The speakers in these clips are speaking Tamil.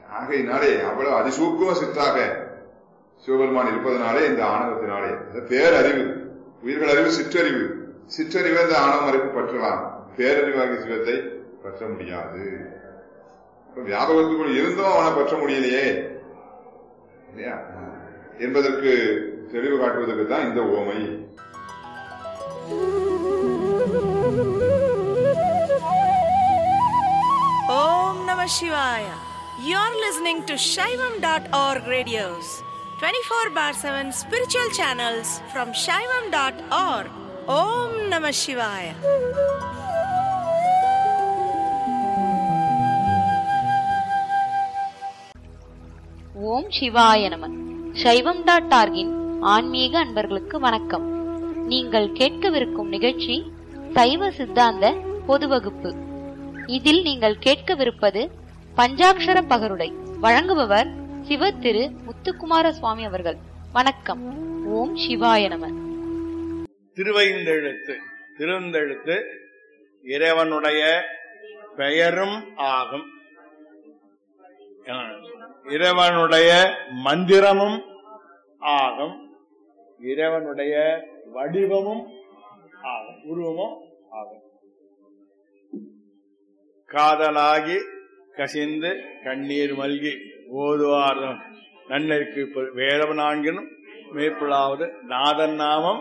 ஆகையினாலே அவ்வளவு அதிசூக்கும சித்தாக சிவபெருமான் இருப்பதனாலே இந்த ஆணவத்தினாலே பேரறிவு, உயிர்கள் அறிவு சிற்றறிவு, சிற்றறிவு இந்த ஆணவ மறைப்பு பற்றலாம், பேரறிவாகிய சிவத்தை பற்ற முடியாது. வியாபகத்துக்குள் இருந்தும் அவனை பற்ற முடியலையே என்பதற்கு தெளிவு காட்டுவதற்கு தான் இந்த உவமை. Om Namah Shivaya. You're listening to Shaivam.org radios, 24/7 spiritual channels from Shaivam.org. Om Namah Shivaya. ஓம் சிவாய நம. சைவம்.org-இன் ஆன்மீக அன்பர்களுக்கு வணக்கம். நீங்கள் கேட்கவிருக்கும் நிகழ்ச்சி சைவ சித்தாந்த பொது வகுப்பு. இதில் நீங்கள் கேட்கவிருப்பது பஞ்சாட்சர பகருடை. வழங்குபவர் சிவ திரு முத்துக்குமார சுவாமி அவர்கள். வணக்கம். ஓம் சிவாய நம. திருவெழுத்து இறைவனுடைய பெயரும் ஆகும், இறைவனுடைய மந்திரமும் ஆகும், இறைவனுடைய வடிவமும் ஆகும், உருவமும் ஆகும். காதலாகி கசிந்து கண்ணீர் மல்கி ஓதுவார் நன்னருக்கு வேதம் நான்கினும் மேற்கொள்ளாவது நாதன் நாமம்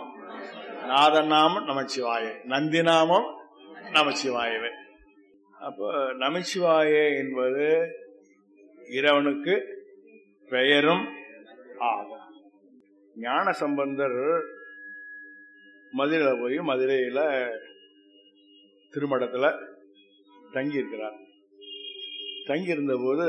நமச்சிவாய, நந்தி நாமம் நமச்சிவாயவே. அப்போ நமச்சிவாய என்பது இறைவனுக்கு பெயரும் ஆகும். ஞான சம்பந்தர் மதுரையில போய் மதுரையில திருமடத்துல தங்கி இருக்கிறார். தங்கி இருந்த போது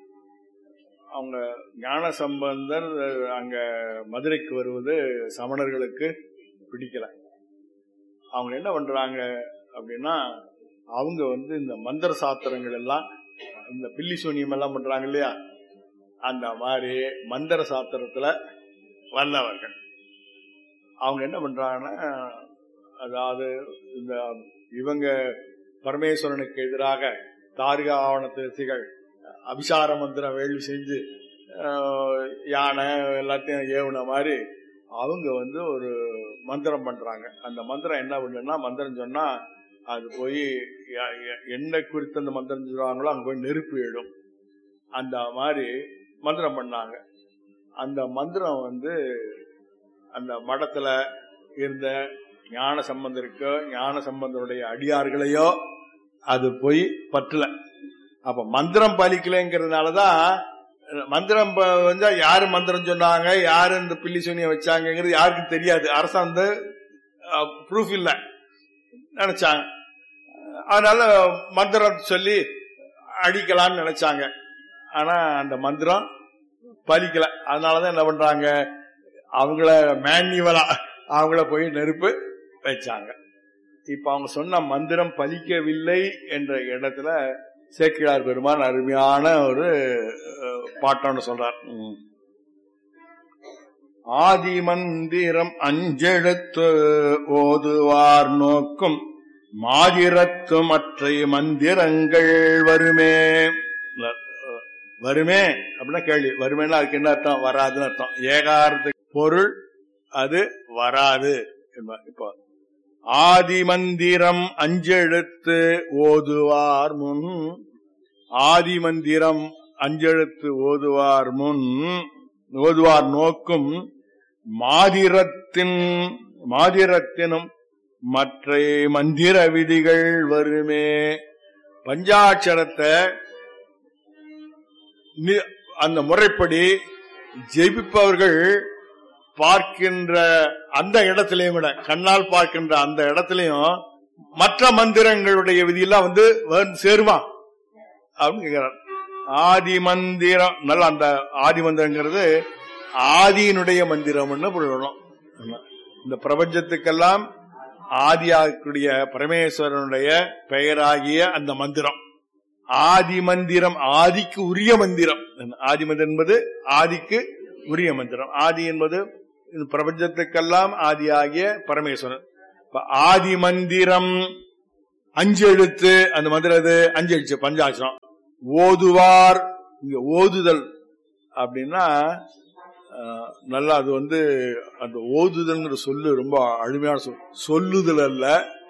அவங்க ஞான சம்பந்தர் அங்க மதுரைக்கு வருவது சமணர்களுக்கு பிடிக்கல. அவங்க என்ன பண்றாங்க அப்படின்னா, அவங்க இந்த மந்திர சாத்திரங்கள் எல்லாம், இந்த பில்லி சூனியம் எல்லாம் பண்றாங்க இல்லையா, அந்த மாதிரி மந்திர சாத்திரத்துல வல்லவர்கள். அவங்க என்ன பண்றாங்கன்னா, அதாவது இந்த இவங்க பரமேஸ்வரனுக்கு எதிராக தாரிகா ஆவணத்திகள் அபிசார மந்திரம் வேள்வி செஞ்சு யானை எல்லாத்தையும் ஏவுன மாதிரி அவங்க ஒரு மந்திரம் பண்றாங்க. அந்த மந்திரம் என்ன பண்ணுன்னா, மந்திரம் சொன்னா அது போய் என்ன குறித்து அந்த மந்திரம் சொல்றாங்களோ அங்க போய் நெருப்பு இடும். அந்த மாதிரி மந்திரம் பண்ணாங்க. அந்த மந்திரம் அந்த மடத்துல இருந்த ஞான சம்பந்தருக்கோ ஞான சம்பந்தருடைய அடியார்களையோ அது போய் பற்றல. அப்ப மந்திரம் பலிக்கலைங்கிறதுனாலதான் மந்திரம் யாரு மந்திரம் சொன்னாங்க, யாரு இந்த பில்லி சூனிய வச்சாங்கிறது யாருக்கும் தெரியாது. அரசாங்கம் ப்ரூஃப் இல்ல நினைச்சாங்க. அதனால மந்திரம் சொல்லி அடிக்கலாம்னு நினைச்சாங்க. ஆனா அந்த மந்திரம் பலிக்கல. அதனாலதான் என்ன பண்றாங்க, அவங்கள மேன்யுவலா அவங்கள போய் நெருப்பு வச்சாங்க. இப்ப அவங்க சொன்ன மந்திரம் பலிக்கவில்லை என்ற இடத்துல சேக்கிழார் பெருமான் அருமையான ஒரு பாட்டோன்னு சொல்றார். ஆதி மந்திரம் அஞ்செழுத்து ஓதுவார் நோக்கும் மாதிரத்து மற்ற மந்திரங்கள் வருமே. வருமே அப்படின்னா கேள்வி, வருமேன்னா அதுக்கு என்ன அர்த்தம்? வராதுன்னு அர்த்தம். ஏகார்த்த பொருள் அது வராது. இப்போ ஆதி மந்திரம் அஞ்செழுத்து ஓதுவார் முன், ஆதி மந்திரம் அஞ்செழுத்து ஓதுவார் முன் ஓதுவார் நோக்கும் மாதிரத்தினும் மற்ற மந்திர விதிகள் வருமே. பஞ்சாட்சரத்தை அந்த முறைப்படி ஜெயிப்பவர்கள் பார்க்கின்ற அந்த இடத்திலையும் கூட, கண்ணால் பார்க்கின்ற அந்த இடத்திலையும் மற்ற மந்திரங்களுடைய விதியெல்லாம் சேருமா அப்படின்னு கேட்கிறார். ஆதி மந்திரம் நல்ல, அந்த ஆதி மந்திரங்கிறது ஆதியினுடைய மந்திரம்னு சொல்லணும். இந்த பிரபஞ்சத்துக்கெல்லாம் ஆதியாகக்கூடிய பரமேஸ்வரனுடைய பெயராகிய அந்த மந்திரம் ஆதி மந்திரம், ஆதிக்கு உரிய மந்திரம். ஆதி மந்திரம் என்பது ஆதிக்கு உரிய மந்திரம். ஆதி என்பது பிரபஞ்சத்துக்கெல்லாம் ஆதியாகிய பரமேஸ்வரன். ஆதி மந்திரம் அஞ்சு எழுத்து, அந்த மந்திரம் 5 எழுத்து பஞ்சாட்சரம். ஓதுவார் இங்க ஓதுதல் அப்படின்னா நல்லா அது அந்த ஓதுதல்ங்கிற சொல்லு ரொம்ப அருமையான சொல்லுதல் அல்ல,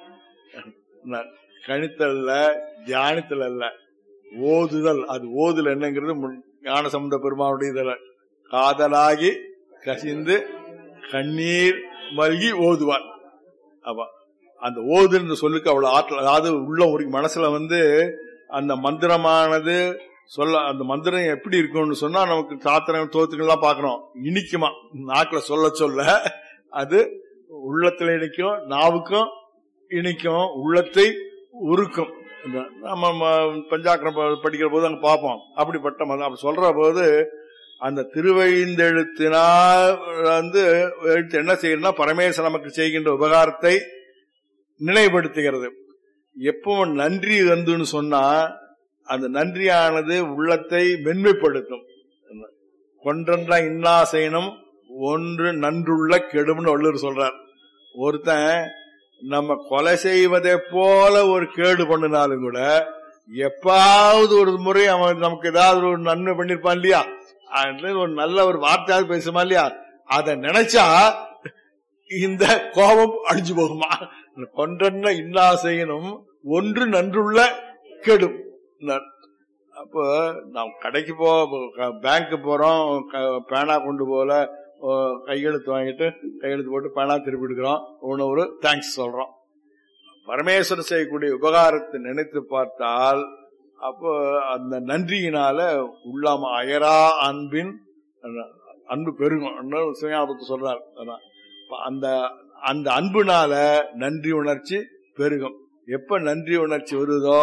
கணித்தல் அல்ல, தியானித்தல் அல்ல, ஓதுதல். அது ஓதுதல் என்னங்கிறது ஞானசம்பந்த பெருமானுடைய இதுல காதலாகி கசிந்து கண்ணீர் மல்கி ஓதுவார். அப்ப அந்த ஓதுன்ற சொல்லுக்கு அவ்வளவு ஆற்றல். அதாவது உள்ள ஒரு மனசுல அந்த மந்திரமானது சொல்ல, அந்த மந்திரம் எப்படி இருக்கும்னு சொன்னா நமக்கு சாத்திரம் தோத்துக்கள்லாம் பாக்குறோம், இனிக்குமா நாக்குல சொல்ல சொல்ல அது உள்ளத்துல இனிக்கும், நாவுக்கும் இனிக்கும், உள்ளத்தை உருக்கும். நம்ம பஞ்சாக்கரம் படிக்கிற போது அங்க பார்ப்போம். அப்படிப்பட்ட அப்படி சொல்ற போது அந்த திருவழிந்தெழுத்தினால் எழுத்து என்ன செய்யணும்னா பரமேஸ்வரன் நமக்கு செய்கின்ற உபகாரத்தை நினைவுபடுத்துகிறது. எப்பவும் நன்றி வந்துன்னு சொன்னா அந்த நன்றியானது உள்ளத்தை மென்மைப்படுத்தும். கொன்றா இன்னாசைனும் ஒன்று நன்றுள்ள கெடும்னு வள்ளுவர் சொல்றார். ஒருத்தன் நம்ம கொலை செய்வதை போல ஒரு கேடு பண்ணினாலும் கூட எப்பாவது ஒரு முறை அவன் நமக்கு ஏதாவது ஒரு நன்மை பண்ணிருப்பான் இல்லையா, ஒரு நல்ல ஒரு வார்த்தையாவது பேசுமா இல்லையா, அதை நினைச்சா இந்த கோபம் அழிஞ்சு போகுமா. கொன்றா இன்னாசைனும் ஒன்று நன்றுள்ள கெடும். அப்போ நாம் கடைக்கு பேங்க் போறோம், பேனா கொண்டு போல கையெழுத்து வாங்கிட்டு கையெழுத்து போட்டு பேனா திருப்பி எடுக்கிறோம், ஒரு தேங்க்ஸ் சொல்றோம். பரமேஸ்வரன் செய்யக்கூடிய உபகாரத்தை நினைத்து பார்த்தால் அப்போ அந்த நன்றியினால உள்ளாம அயரா அன்பின் அன்பு பெருகும் சுயாபத்து சொல்றார். அந்த அந்த அன்புனால நன்றி உணர்ச்சி பெருகும். எப்ப நன்றி உணர்ச்சி வருதோ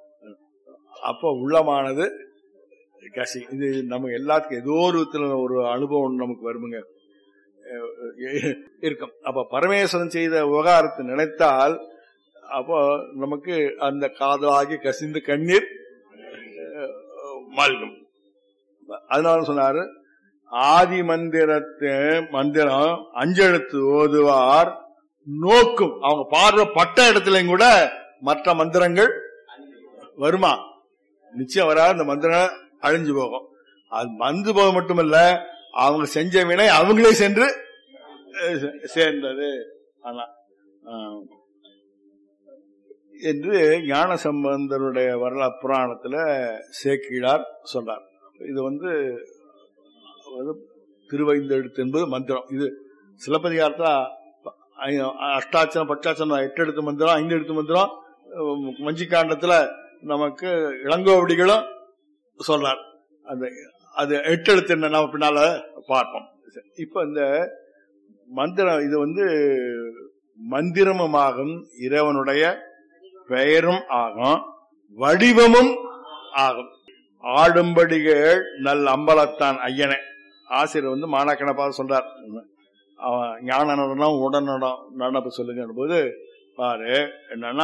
அப்ப உள்ளமானது கசி. இது நம்ம எல்லாத்துக்கும் ஏதோ ஒரு விதத்துல ஒரு அனுபவம் நமக்கு வருமுங்க இருக்கும். அப்ப பரமேஸ்வரன் செய்த விவகாரத்தை நினைத்தால் அப்போ நமக்கு அந்த காதலாகி கசிந்து கண்ணீர் மல்கும். அதனால சொன்னாரு ஆதி மந்திரம் அஞ்செழுத்து ஓதுவார் நோக்கும். அவங்க பார்வை பட்ட இடத்துலயும் கூட மற்ற மந்திரங்கள் வருமா? நிச்சயம் வராது. அந்த மந்திரம் அழிஞ்சு போகும். அது வந்து போக மட்டுமல்ல, அவங்க செஞ்ச வினை அவங்களே சென்று சேர்ந்தது என்று ஞான சம்பந்தருடைய வரலாறு புராணத்துல சேக்கிழார் சொல்றார். இது திருவைந்தெழுத்து என்பது மந்திரம். இது சிலப்பதிகாரத்துல அஷ்டாட்சரம் பச்சாட்சரம் 8 எழுத்து மந்திரம், 5 எழுத்து மந்திரம். மஞ்சிக்காண்டத்துல நமக்கு இளங்கோவடிகளும் சொல்றார். அது 8 எழுத்து என்ன நம்ம பின்னால பார்ப்போம். இப்ப இந்த மந்திரம் இது மந்திரமும் ஆகும், இறைவனுடைய பெயரும் ஆகும், வடிவமும் ஆகும். ஆடும்படிகள் நல் அம்பலத்தான் ஐயனை ஆசிரியர் மாணாக்கனை பார்த்து சொல்றார். அவன் ஞான நடனம் உடனடம் நடனப்ப சொல்லுங்க போது பாரு என்னன்னா,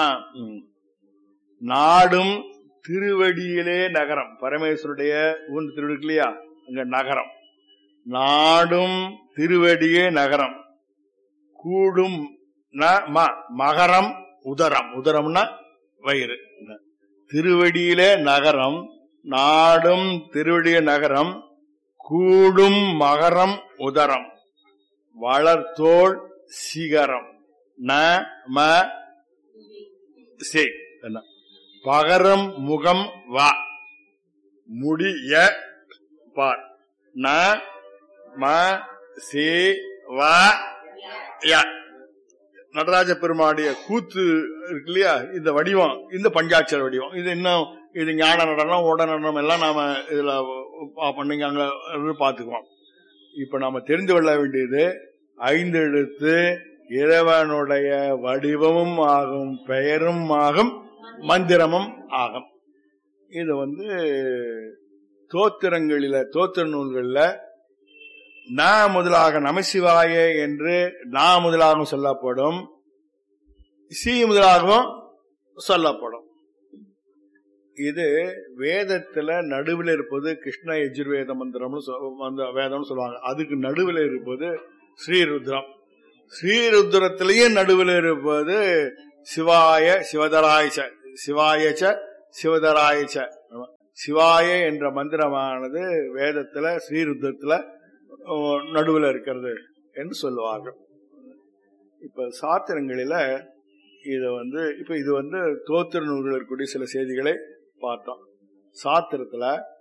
நாடும் திருவடியிலே நகரம். பரமேஸ்வருடைய ஊன் திருவடி இல்லையா, அங்க நகரம். நாடும் திருவடியே நகரம். கூடும் மகரம் உதரம். உதரம்னா வயிறு. திருவடியிலே நகரம், நாடும் திருவடிய நகரம், கூடும் மகரம் உதரம், வளர்த்தோள் சிகரம் பகரம் முகம் வா முடிய பார் நடராஜ பெருமாடைய கூத்து இருக்கு இல்லையா, இந்த வடிவம், இந்த பஞ்சாட்சர வடிவம். இது இன்னும் இது ஞான நடனம் உட நடனம் எல்லாம் நாம இதுல பண்ணுங்க பாத்துக்குவோம். இப்ப நாம தெரிந்து கொள்ள வேண்டியது 5 எழுத்து இறைவனுடைய வடிவமும் ஆகும், பெயரும் ஆகும், மந்திரமும் ஆகும். இது தோத்திரங்களில தோத்திர நூல்கள்ல நான் முதலாக நமசிவாய என்று நான் முதலாகவும் சொல்லப்படும், சி முதலாகவும் சொல்லப்படும். இது வேதத்துல நடுவில் இருப்பது கிருஷ்ண யஜுர்வேத மந்திரம் வேதம் சொல்லுவாங்க. அதுக்கு நடுவில் இருப்பது ஸ்ரீருத்ரம். ஸ்ரீருத்ரத்திலேயே நடுவில் இருப்பது சிவாய சிவதராயச்ச, சிவாயச்ச சிவதராயச்ச. சிவாய என்ற மந்திரமானது வேதத்துல ஸ்ரீருத்ரத்துல நடுவில் இருக்கிறது என்று சொல்லுவார்கள். இப்ப சாத்திரங்களில இது தோத்திர நூல்கள் இருக்கக்கூடிய சில செய்திகளை பார்த்தோம். சாத்திரத்துல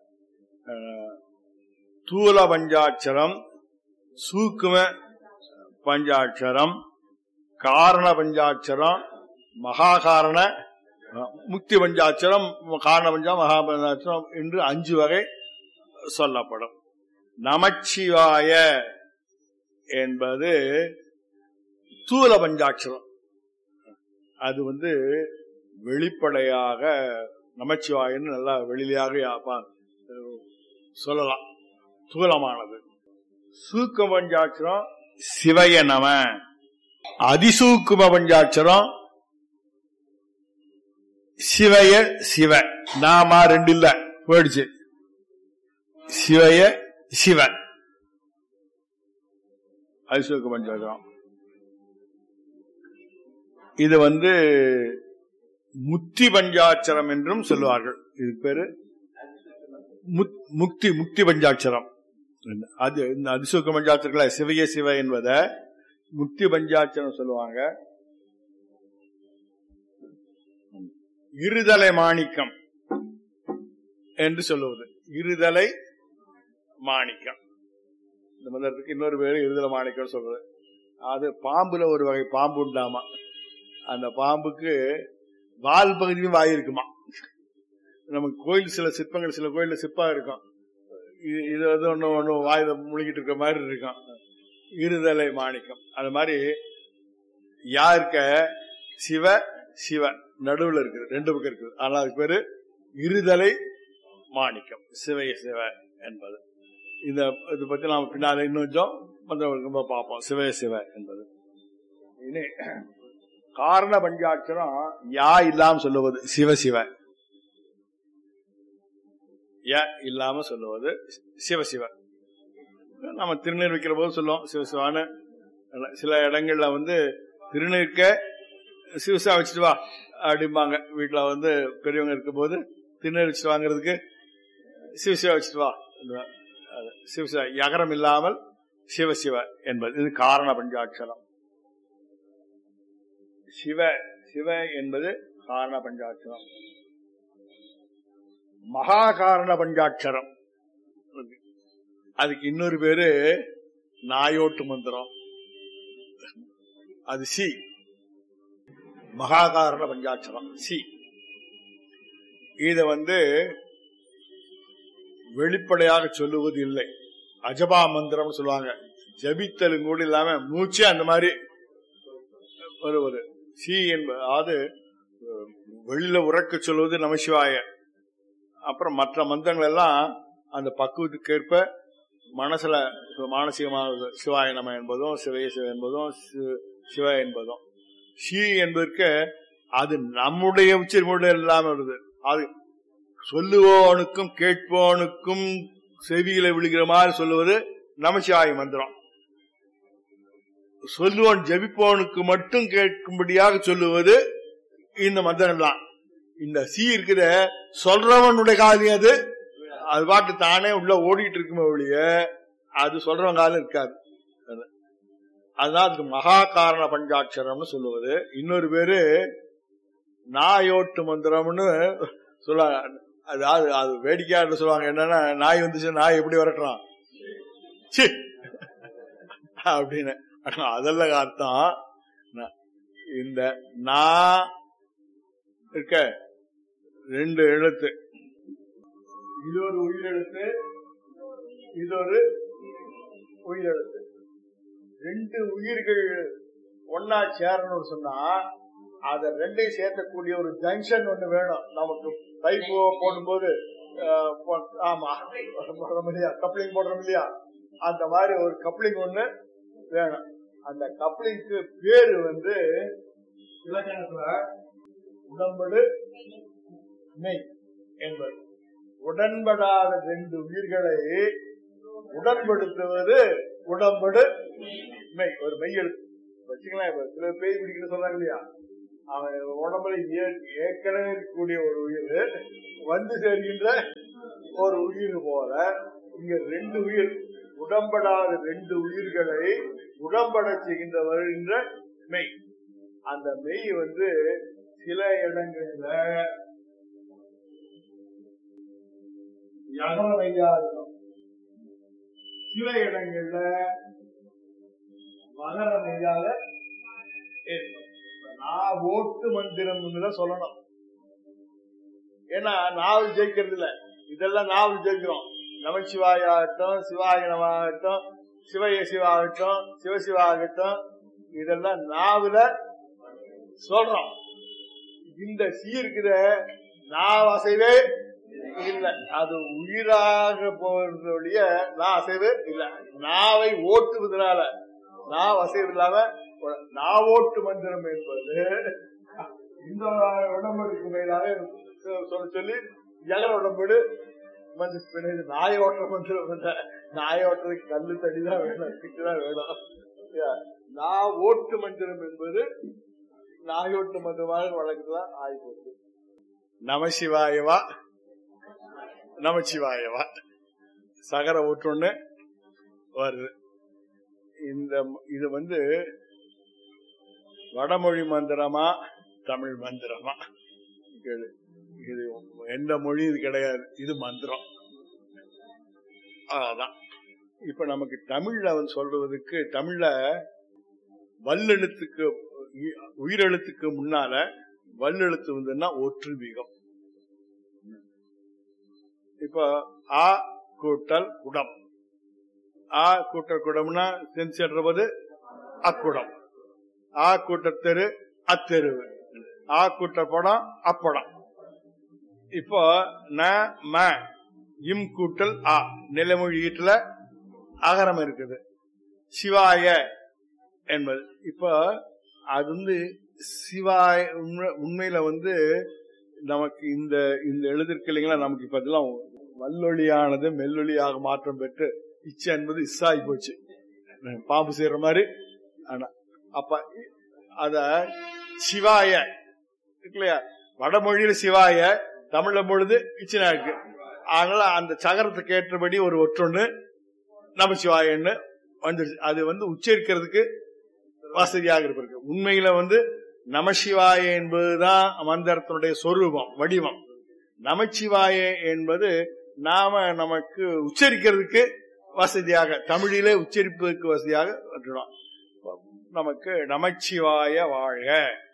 தூல பஞ்சாட்சரம், சூக்கும பஞ்சாட்சரம், காரண பஞ்சாட்சரம், மகாகாரண, முக்தி பஞ்சாட்சரம், காரண பஞ்சம், மகா பஞ்சாட்சரம் என்று 5 வகை சொல்லப்படும். நமச்சிவாய என்பது தூல பஞ்சாட்சரம். அது வெளிப்படையாக நமச்சிவாயன்னு நல்லா வெளியாக சொல்லலாம், தூலமானது. சூக்கும பஞ்சாட்சரம் சிவய நம, அதிசூக்கும பஞ்சாட்சரம் சிவய சிவ. நாம 2 இல்ல போயிடுச்சு, சிவய சிவ அதிசூக்கும பஞ்சாட்சரம். இது முக்தி பஞ்சாட்சரம் என்றும் சொல்லுவார்கள். இது பேரு முக்தி பஞ்சாட்சரம். அது இந்த அதிசூக்க பஞ்சாட்சரங்களை சிவய சிவ என்பத முக்தி பஞ்சாட்சரம் சொல்லுவாங்க. இருதலை மாணிக்கம் என்று சொல்லுவது, இருதலை மாணிக்கம். இந்த மந்திரத்துக்கு இன்னொரு பேரு இருதலை மாணிக்கம் சொல்றது. அது பாம்புல ஒரு வகை பாம்பு உண்டாமா, அந்த பாம்புக்கு வால் பகுதியும் வாய் இருக்குமா. நமக்கு கோயில் சில சிற்பங்கள், சில கோயில்ல சிற்பா இருக்கும், இது ஒண்ணு வாயில முழுகிட்டு இருக்க மாதிரி இருக்கும், இருதலை மாணிக்கம். அது மாதிரி யாருக்க சிவ சிவ நடுவுல இருக்குது, 2 பக்கம் இருக்குது. ஆனால் அதுக்கு பேரு இருதலை மாணிக்கம், சிவய சிவ என்பது. இது பத்தி நாம பின்னால இன்னும் மந்திரம் பார்ப்போம். சிவய சிவ என்பது. இனி காரண பஞ்சாட்சரம் யா இல்லாம சொல்லுவது சிவ சிவ, ய இல்லாம சொல்லுவது சிவ சிவ. நம்ம திருநீர் வைக்கிற போது சொல்லுவோம் சிவசிவான்னு. சில இடங்கள்ல திருநீர்க்க சிவசிவா வச்சுட்டு வா அப்படிம்பாங்க. வீட்டுல பெரியவங்க இருக்கும் போது திருநீர் வச்சுட்டு வாங்கிறதுக்கு சிவசிவா வச்சுட்டு வா, சிவசிவ யகரம் இல்லாமல் சிவசிவ என்பது. இது காரண பஞ்சாட்சரம். சிவ சிவ என்பது காரண பஞ்சாட்சரம். மகா காரண பஞ்சாட்சரம், அதுக்கு இன்னொரு பேரு நாயோட்டு மந்திரம். அது சி. மகாகாரண பஞ்சாட்சரம் சி. இத வெளிப்படையாக சொல்லுவது இல்லை, அஜபா மந்திரம் சொல்லுவாங்க. ஜபித்தலும் கூட இல்லாம மூச்சு அந்த மாதிரி வருவது சி என்பது. அது வெளியில உறக்க சொல்வது நமசிவாய. அப்புறம் மற்ற மந்திரங்கள் எல்லாம் அந்த பக்குவத்துக்கு ஏற்ப மனசுல மானசீகமாக சிவாய நம என்பதும், சிவய சிவ என்பதும், சிவ என்பதும். சி என்பதற்கு அது நம்முடைய உச்சரிமொழி இல்லாம வருது. அது சொல்லுவோனுக்கும் கேட்போனுக்கும் செவியில விழுகிற மாதிரி சொல்லுவது நமசிவாய மந்திரம். சொல்லுவோன் ஜபிப்போனுக்கு மட்டும் கேட்கும்படியாக சொல்லுவது இந்த மந்திரம் தான். இந்த சி இருக்கிற சொல்றவனுடைய காலியம் அது பாட்டு தானே உள்ள ஓடிட்டு இருக்குமே ஒழிய அது சொல்றவன் காலம் இருக்காது. அதுதான் அதுக்கு மகா காரண பஞ்சாட்சரம்னு சொல்லுவது. இன்னொரு பேரு நாயோட்டு மந்திரம்னு சொல்லுவாங்க. அதாவது அது வேடிக்கையா சொல்லுவாங்க. என்னன்னா, நாய் வந்துச்சு, நாய் எப்படி வரட்டுறான் அப்படின்னு. அதெல்லாம் அர்த்தம். இந்த நா இருக்க 2 எழுத்து, இது ஒரு உயிரெழுத்து, இது ஒரு உயிரெழுத்து. 2 உயிர்கள் ஒன்னா சேரணும்னு சொன்னா அத 2ஐயும் சேர்க்கக்கூடிய ஒரு ஜங்ஷன் ஒண்ணு வேணும் நமக்கு. பைப் போடும்போது ஆமா போடுறோம் இல்லையா, கப்ளிங் போடுறோம் இல்லையா, அந்த மாதிரி ஒரு கப்ளிங் ஒண்ணு வேணும். அந்த கப்ளிங்க்கு பேரு இலக்கணத்துல உடம்படு மெய் என்பது. உடன்படாத 2 உயிர்களை உடன்படுத்துவது உடம்படு மெய். ஒரு மெய் எழுத்து வச்சுக்கலாம். இப்ப சில பேய் பிடிக்கிற சொல்றாங்க இல்லையா, அவன் உடம்புல ஏற்கனவே இருக்கக்கூடிய ஒரு உயிர் வந்து சேர்கின்ற ஒரு உயிர் போல இங்க 2 உயிர், உடம்படாத 2 உயிர்களை உடம்பட செய்கின்ற வருகின்ற மெய். அந்த மெய் வந்து சில இடங்கள்ல யகர மெய்யா இருக்கும், சில இடங்கள்ல மகர மெய்யாக இருக்கும். நான் ஓட்டு மந்திரம் சொல்லணும். ஏன்னா நாவல் ஜெயிக்கிறது இல்ல, இதெல்லாம் நாவல் ஜெயிக்கிறோம். நமச்சிவாயாகட்டும், சிவாயனமாகட்டும், சிவய சிவாகட்டும், சிவசிவாகட்டும், இதெல்லாம் நாவல சொல்றோம். இந்த சீர்கிற நாவ் அசைவே இல்ல, அது உயிராக போறதுடைய நான் அசைவு இல்ல. நாவை ஓட்டுவதனால நாவ் அசைவு இல்லாம நாவோட்டு மந்திரம் என்பது இந்த உடம்புக்கு மேலாக சொல்லி ஜகர உடம்பு நாய ஓட்ட மந்திரம். நாய ஓட்டுறதுக்கு கல்லு தடிதான் வேணும், கிட்டுதான் வேணும். நான் ஓட்டு மந்திரம் என்பது நாயோட்டு மந்திரமாக வழக்குதான் ஆகிப்போச்சு. நமசிவாயவா நமச்சிவாயவா சகர ஓட்டுன்னு வருது. இது வந்து வடமொழி மந்திரமா தமிழ் மந்திரமா? இது எந்த மொழி இது கிடையாது, இது மந்திரம். அதான் இப்ப நமக்கு தமிழ்ல அவன் சொல்றதுக்கு, தமிழ்ல வல்லெழுத்துக்கு உயிரெழுத்துக்கு முன்னால வல்லெழுத்து வந்துன்னா ஒற்றுமிகம். இப்ப ஆ கூட்டல் குடம், ஆ கூட்டல் குடம்னா சென்றது அக்குடம், ஆ கூட்டத்தெரு அத்தெருவு, ஆ கூட்ட படம் அப்படம். இப்போ ந ம இம் கூட்டல் ஆ நிலைமொழி ஈட்டுல அகரம் இருக்குது. சிவாய என்பது இப்போ அது வந்து சிவாய உண்மையில வந்து நமக்கு இந்த எழுதிருக்கு இல்லைங்களா, நமக்கு இப்ப இதெல்லாம் வல்லொலியானது மெல்லொலியாக மாற்றம் பெற்று இச்சை என்பது இஸ்ஸாகி போச்சு, பாம்பு செய்யற மாதிரி. ஆனா அப்ப அத சிவாய இல்லையா, வடமொழியில சிவாய, தமிழ பொழுது இச்சனா இருக்கு. அதனால அந்த சகரத்துக்கு ஏற்றபடி ஒரு ஒற்றொன்னு நமசிவாயன்னு வந்துருச்சு. அது வந்து உச்சரிக்கிறதுக்கு வசதியாக இருக்கு. உண்மையில வந்து நமசிவாய என்பதுதான் மந்திரத்தினுடைய சொரூபம், வடிவம். நமச்சிவாய என்பது நாம நமக்கு உச்சரிக்கிறதுக்கு வசதியாக, தமிழிலே உச்சரிப்பதற்கு வசதியாக வந்துடும். நமக்கு நமச்சிவாய வாழ்க.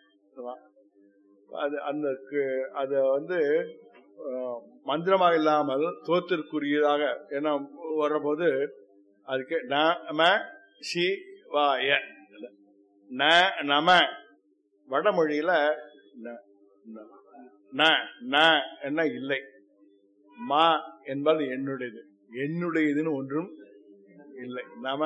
அது வந்து மந்திரமாக இல்லாமல் தோத்திற்குரியதாக என்ன வர்றபோது அதுக்கு நம சிவாய. நம வடமொழியில என்ன இல்லை, மா என்பது என்னுடையது, என்னுடையதுன்னு ஒன்றும் இல்லை. நம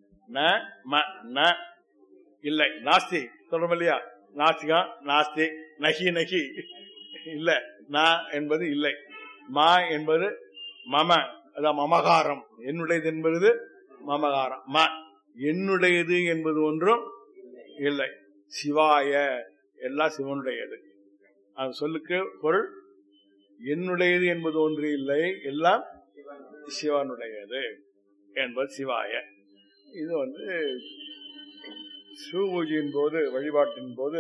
ந இல்லை, நாஸ்தி சொல்றோம் இல்லையா, நாஸ்திகா நாஸ்தி, நகி நகி இல்ல, ந என்பது இல்லை, மா என்பது மம, அதான் மமகாரம், என்னுடையது என்பது மமகாரம். ம என்னுடையது என்பது ஒன்றும் இல்லை. சிவாய எல்லாம் சிவனுடையது. அது சொல்லுக்கு பொருள் என்னுடையது என்பது ஒன்று இல்லை, எல்லாம் சிவனுடையது என்பது சிவாய. இது வந்து சிவபூஜையின் போது, வழிபாட்டின் போது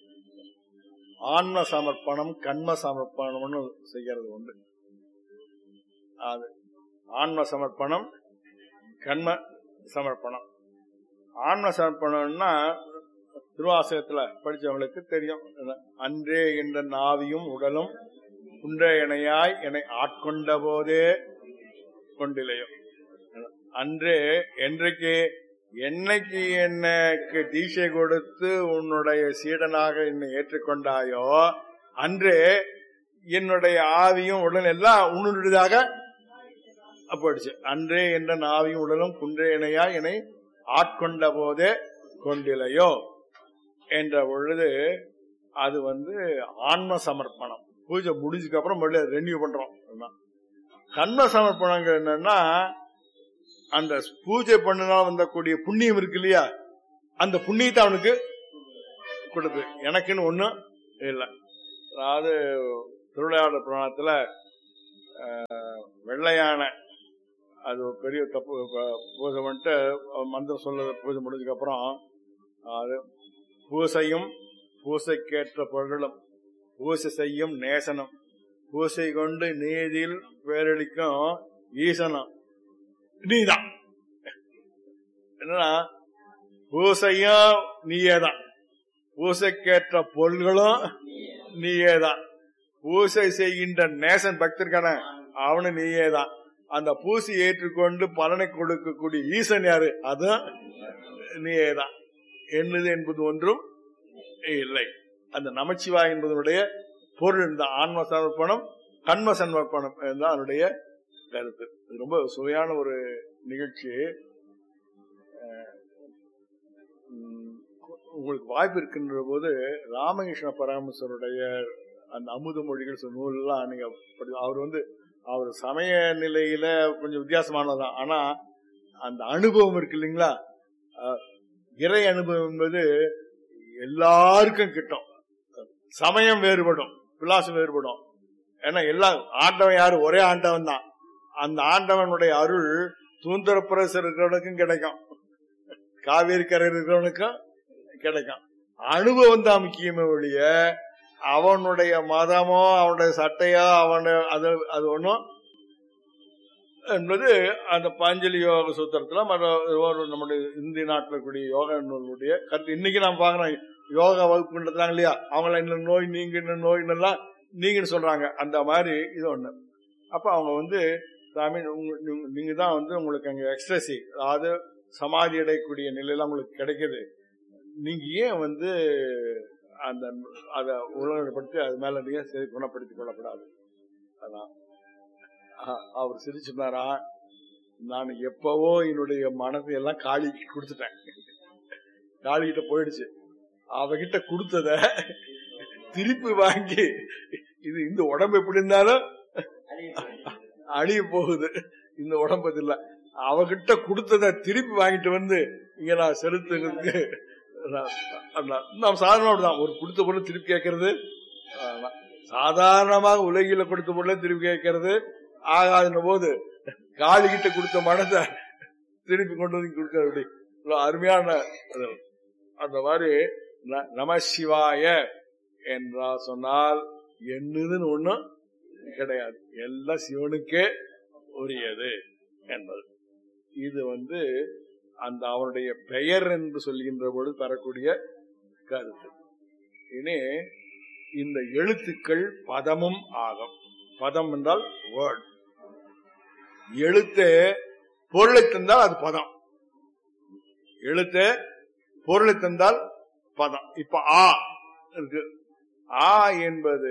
ஆன்ம சமர்ப்பணம் கண்ம சமர்ப்பணம்னு செய்யறது உண்டு. அது ஆன்ம சமர்ப்பணம் கண்ம சமர்ப்பணம். ஆன்ம சமர்ப்பணம்னா திருவாசகத்துல படிச்சவங்களுக்கு தெரியும். அன்றே என்ற நாவியும் உடலும் குன்றே இணையாய் என்னை ஆட்கொண்ட போதே கொண்டிலையும். அன்றே என்றைக்கு, என்னைக்கு எனக்கு தீட்சை கொடுத்து உன்னுடைய சீடனாக என்னை ஏற்றுக்கொண்டாயோ அன்றே என்னுடைய ஆவியும் உடல் எல்லாம் உன்னுடையதாக போயிடுச்சு. அன்றே என்ற நாவியும் உடலும் குன்றே இணையாய் என்னை ஆட்கொண்ட போதே கொண்டிலையோ என்ற பொழுது அது வந்து ஆன்ம சமர்ப்பணம். பூஜை முடிஞ்சதுக்கு அப்புறம் மறுபடியும் ரெனியூ பண்றோம். கண்ம சமர்ப்பணங்கள் என்னன்னா, அந்த பூஜை பண்ணினால் வந்தக்கூடிய புண்ணியம் இருக்கு இல்லையா, அந்த புண்ணியத்தை அவனுக்கு கொடுத்து எனக்குன்னு ஒண்ணும் இல்லை. அதாவது திருவிளையாடல் புராணத்துல வெள்ளையான அது பெரிய தப்பு பூஜை பண்ணிட்டு மந்திரம் சொல்ல பூஜை முடிஞ்சதுக்கு அப்புறம் அது பூசையும் பூசைக்கேற்ற பொருளும் பூசை செய்யும் நேசனம் பூசை கொண்டு நீதியில் பேரளிக்கும் ஈசனம் நீதான். என்னன்னா பூசையும் நீயேதான், பூசைக்கேற்ற பொருள்களும் நீயேதான், பூசை செய்கின்ற நேசன் பக்தர்கான அவனு நீயேதான், அந்த பூசி ஏற்றுக்கொண்டு பலனை கொடுக்கக்கூடிய ஈசன் யாரு அதுவும் நீயேதான். என்னது என்பது ஒன்றும் இல்லை. அந்த நமச்சிவாய் என்பதனுடைய பொருள் இந்த ஆன்ம சமர்ப்பணம் கண்ம சமர்ப்பணம் தான் அதனுடைய கருத்து. இது ரொம்ப சுவையான ஒரு நிகழ்ச்சி. உங்களுக்கு வாய்ப்பு இருக்கின்ற போது ராமகிருஷ்ண பரமஹம்சருடைய அந்த அமுத மொழிகள் நூல்லாம் நீங்க அவர் அவர் சமய நிலையில கொஞ்சம் வித்தியாசமானதான். ஆனா அந்த அனுபவம் இருக்கு இல்லைங்களா, இறை அனுபவம் என்பது எல்லாருக்கும் கிட்டும். சமயம் வேறுபடும், விலாசம் வேறுபடும். ஏன்னா எல்லாம் ஆண்டவன் யாரு, ஒரே ஆண்டவன் தான். அந்த ஆண்டவனுடைய அருள் தூந்தரப்புரசர் இருக்கிறவனுக்கும் கிடைக்கும், காவேரி கரை இருக்கிறவனுக்கும் கிடைக்கும். அனுபவம் தான் முக்கியமே ஒழிய அவனுடைய மதமோ அவனுடைய சட்டையோ அது ஒன்றும் என்பது அந்த பாஞ்சலி யோக சூத்திரத்துல நம்முடைய இந்திய நாட்டில் கூடிய யோக நூலுடைய கருத்து. இன்னைக்கு நாம் பாக்குறோம் யோகா வகுப்பு நடத்துறாங்க இல்லையா, அவங்கள இந்த நோய் நீங்க நோயின்னெல்லாம் நீங்கன்னு சொல்றாங்க. அந்த மாதிரி இது ஒண்ணு. அப்ப அவங்க சாமி நீங்க தான் உங்களுக்கு அங்க எக்ஸ்ட்ரசி, அதாவது சமாதி அடையக்கூடிய நிலையில உங்களுக்கு கிடைக்குது. நீங்க ஏன் அந்த அதை உலகப்படுத்தி அது மேல நீங்க குணப்படுத்திக் கொள்ளப்படாது. அதான் அவர் சிரிச்சுனாரா, நான் எப்பவோ என்னுடைய மனதை எல்லாம் காளிக்கு கொடுத்துட்டேன், காளிகிட்ட போயிடுச்சு. அவகிட்ட கொடுத்தத திருப்பி வாங்கி இது இந்த உடம்பு எப்படி இருந்தாலும் அழிய போகுது, இந்த உடம்பு இல்ல, அவகிட்ட கொடுத்தத திருப்பி வாங்கிட்டு இங்க நான் செலுத்துறதுக்கு நாம் சாதாரணதான். ஒரு கொடுத்த பொருள் திருப்பி கேட்கறது சாதாரணமாக உலகில கொடுத்த பொருளை திருப்பி கேட்கறது ஆகாதுன்ற போது காளிகிட்ட கொடுத்த மனத்தை திருப்பி கொண்டு கொடுக்கறது அருமையான. அந்த மாதிரி நம சிவாய என்றா சொன்னால் என்னதுன்னு ஒண்ணும் கிடையாது, எல்லாம் சிவனுக்கே உரியது என்பது. இது அந்த அவனுடைய பெயர் என்று சொல்கின்ற பொழுது தரக்கூடிய கருத்து. இனி இந்த எழுத்துக்கள் பதமும் ஆகும். பதம் என்றால் வேர்ட். எழுத்து பொருளை தந்தால் அது பதம், எழுத்து பொருளை தந்தால் பதம். இப்ப ஆ இருக்கு, ஆ என்பது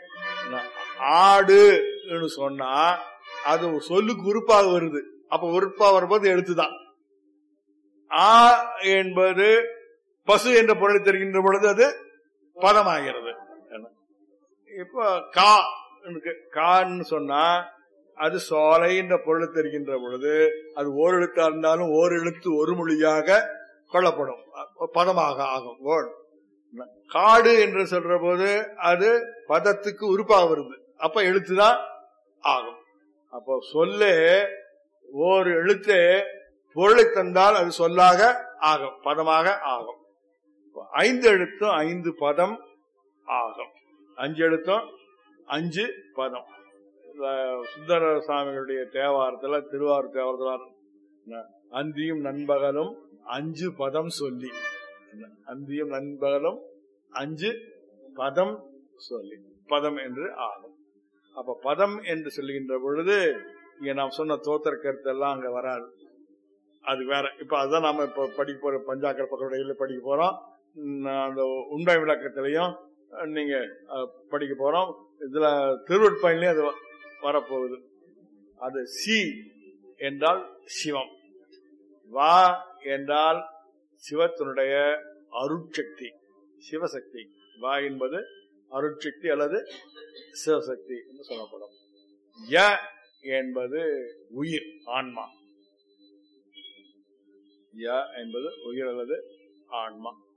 ஆடு சொன்னா அது சொல்லுக்கு உறுப்பாக வருது. அப்ப உறுப்பா வரும்போது எழுத்துதான். ஆ என்பது பசு என்ற பொருளை தருகின்ற பொழுது அது பதமாகிறது. இப்ப கான்னு சொன்னா அது சோலை என்ற பொருளை தருகின்ற பொழுது அது ஓர் எழுத்தா இருந்தாலும் ஓர் எழுத்து ஒரு மொழியாக கொள்ளப்படும், பதமாக ஆகும். காடு என்று சொல்ற போது அது பதத்துக்கு உறுப்பாக வருது, அப்ப எழுத்துதான் ஆகும். அப்போ சொல்லே ஓர் எழுத்து பொருளை தந்தால் அது சொல்லாக ஆகும், பதமாக ஆகும். 5 எழுத்தும் 5 பதம் ஆகும், 5 எழுத்தும் 5 பதம். சுந்தர சுவாமிகளுடைய தேவாரத்துல, திருவாரூர் தேவாரத்துல அந்தியும் நண்பகலும் 5 பதம் சொல்லி, அந்தியும் நண்பகலும் 5 பதம் சொல்லி பதம் என்று ஆகும். அப்ப பதம் என்று சொல்லுகின்ற பொழுது இங்க நாம் சொன்ன தோத்திர கருத்தெல்லாம் அங்க வராது, அது வேற. இப்ப அதுதான் நாம இப்ப படிக்க போற பஞ்சாக்கர பக்கடையில படிக்க போறோம். அந்த உண்மை விளக்கத்திலையும் நீங்க படிக்க போறோம். இதுல திருவட்பாயிலையும் அது வரப்போகுது. அது சி என்றால் சிவம், வா என்றால் சிவத்தினுடைய அருட்சக்தி, சிவசக்தி. வா என்பது அருட்சக்தி அல்லது சிவசக்தி என்று சொல்லப்படும். ய என்பது உயிர், ஆன்மா. ய என்பது உயிர் அல்லது ஆன்மா.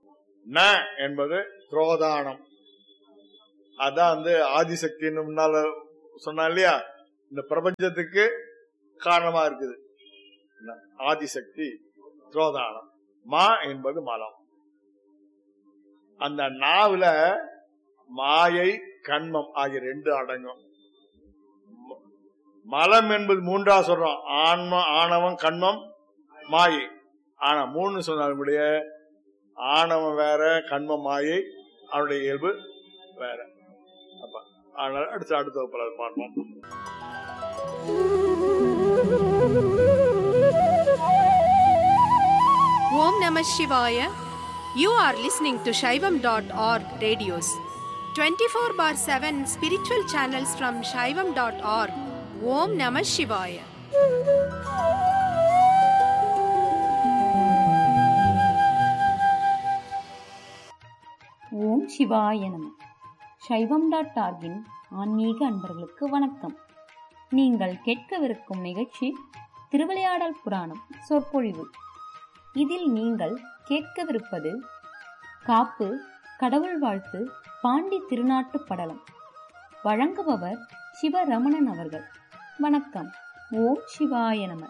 ந என்பது துரோதானம். அதான் ஆதிசக்தின்னு முன்னால சொன்னா இல்லையா, இந்த பிரபஞ்சத்துக்கு காரணமா இருக்குது ஆதிசக்தி துரோதானம். மா என்பது மலம். அந்த நாவுல மாயை கண்மம் ஆகிய 2 அடங்கும். மலம் என்பது 3ஆ சொல்றோம். ஆணவம் கண்மம் மாயை. ஆனா 3 சொன்னாலுடைய ஆணவம் வேற, கண்மம் மாயை, அவருடைய இயல்பு வேற. அப்ப அதனால அடுத்த வகுப்புல பார்ப்போம். Om Namah Shivaya. You are listening to Shaivam.org radios. 24/7 spiritual channels from Shaivam.org. Om Namah Shivaya. ஓம் சிவாய நம. சைவம்.org-இன் ஆன்மீக அன்பர்களுக்கு வணக்கம். நீங்கள் கேட்கவிருக்கும் நிகழ்ச்சி திருவிளையாடல் புராணம் சொற்பொழிவு. இதில் நீங்கள் கேட்கவிருப்பது காப்பு கடவுள் வாழ்த்து பாண்டி திருநாட்டு படலம். வழங்குபவர் சிவரமணன் அவர்கள். வணக்கம். ஓம் சிவாய நம.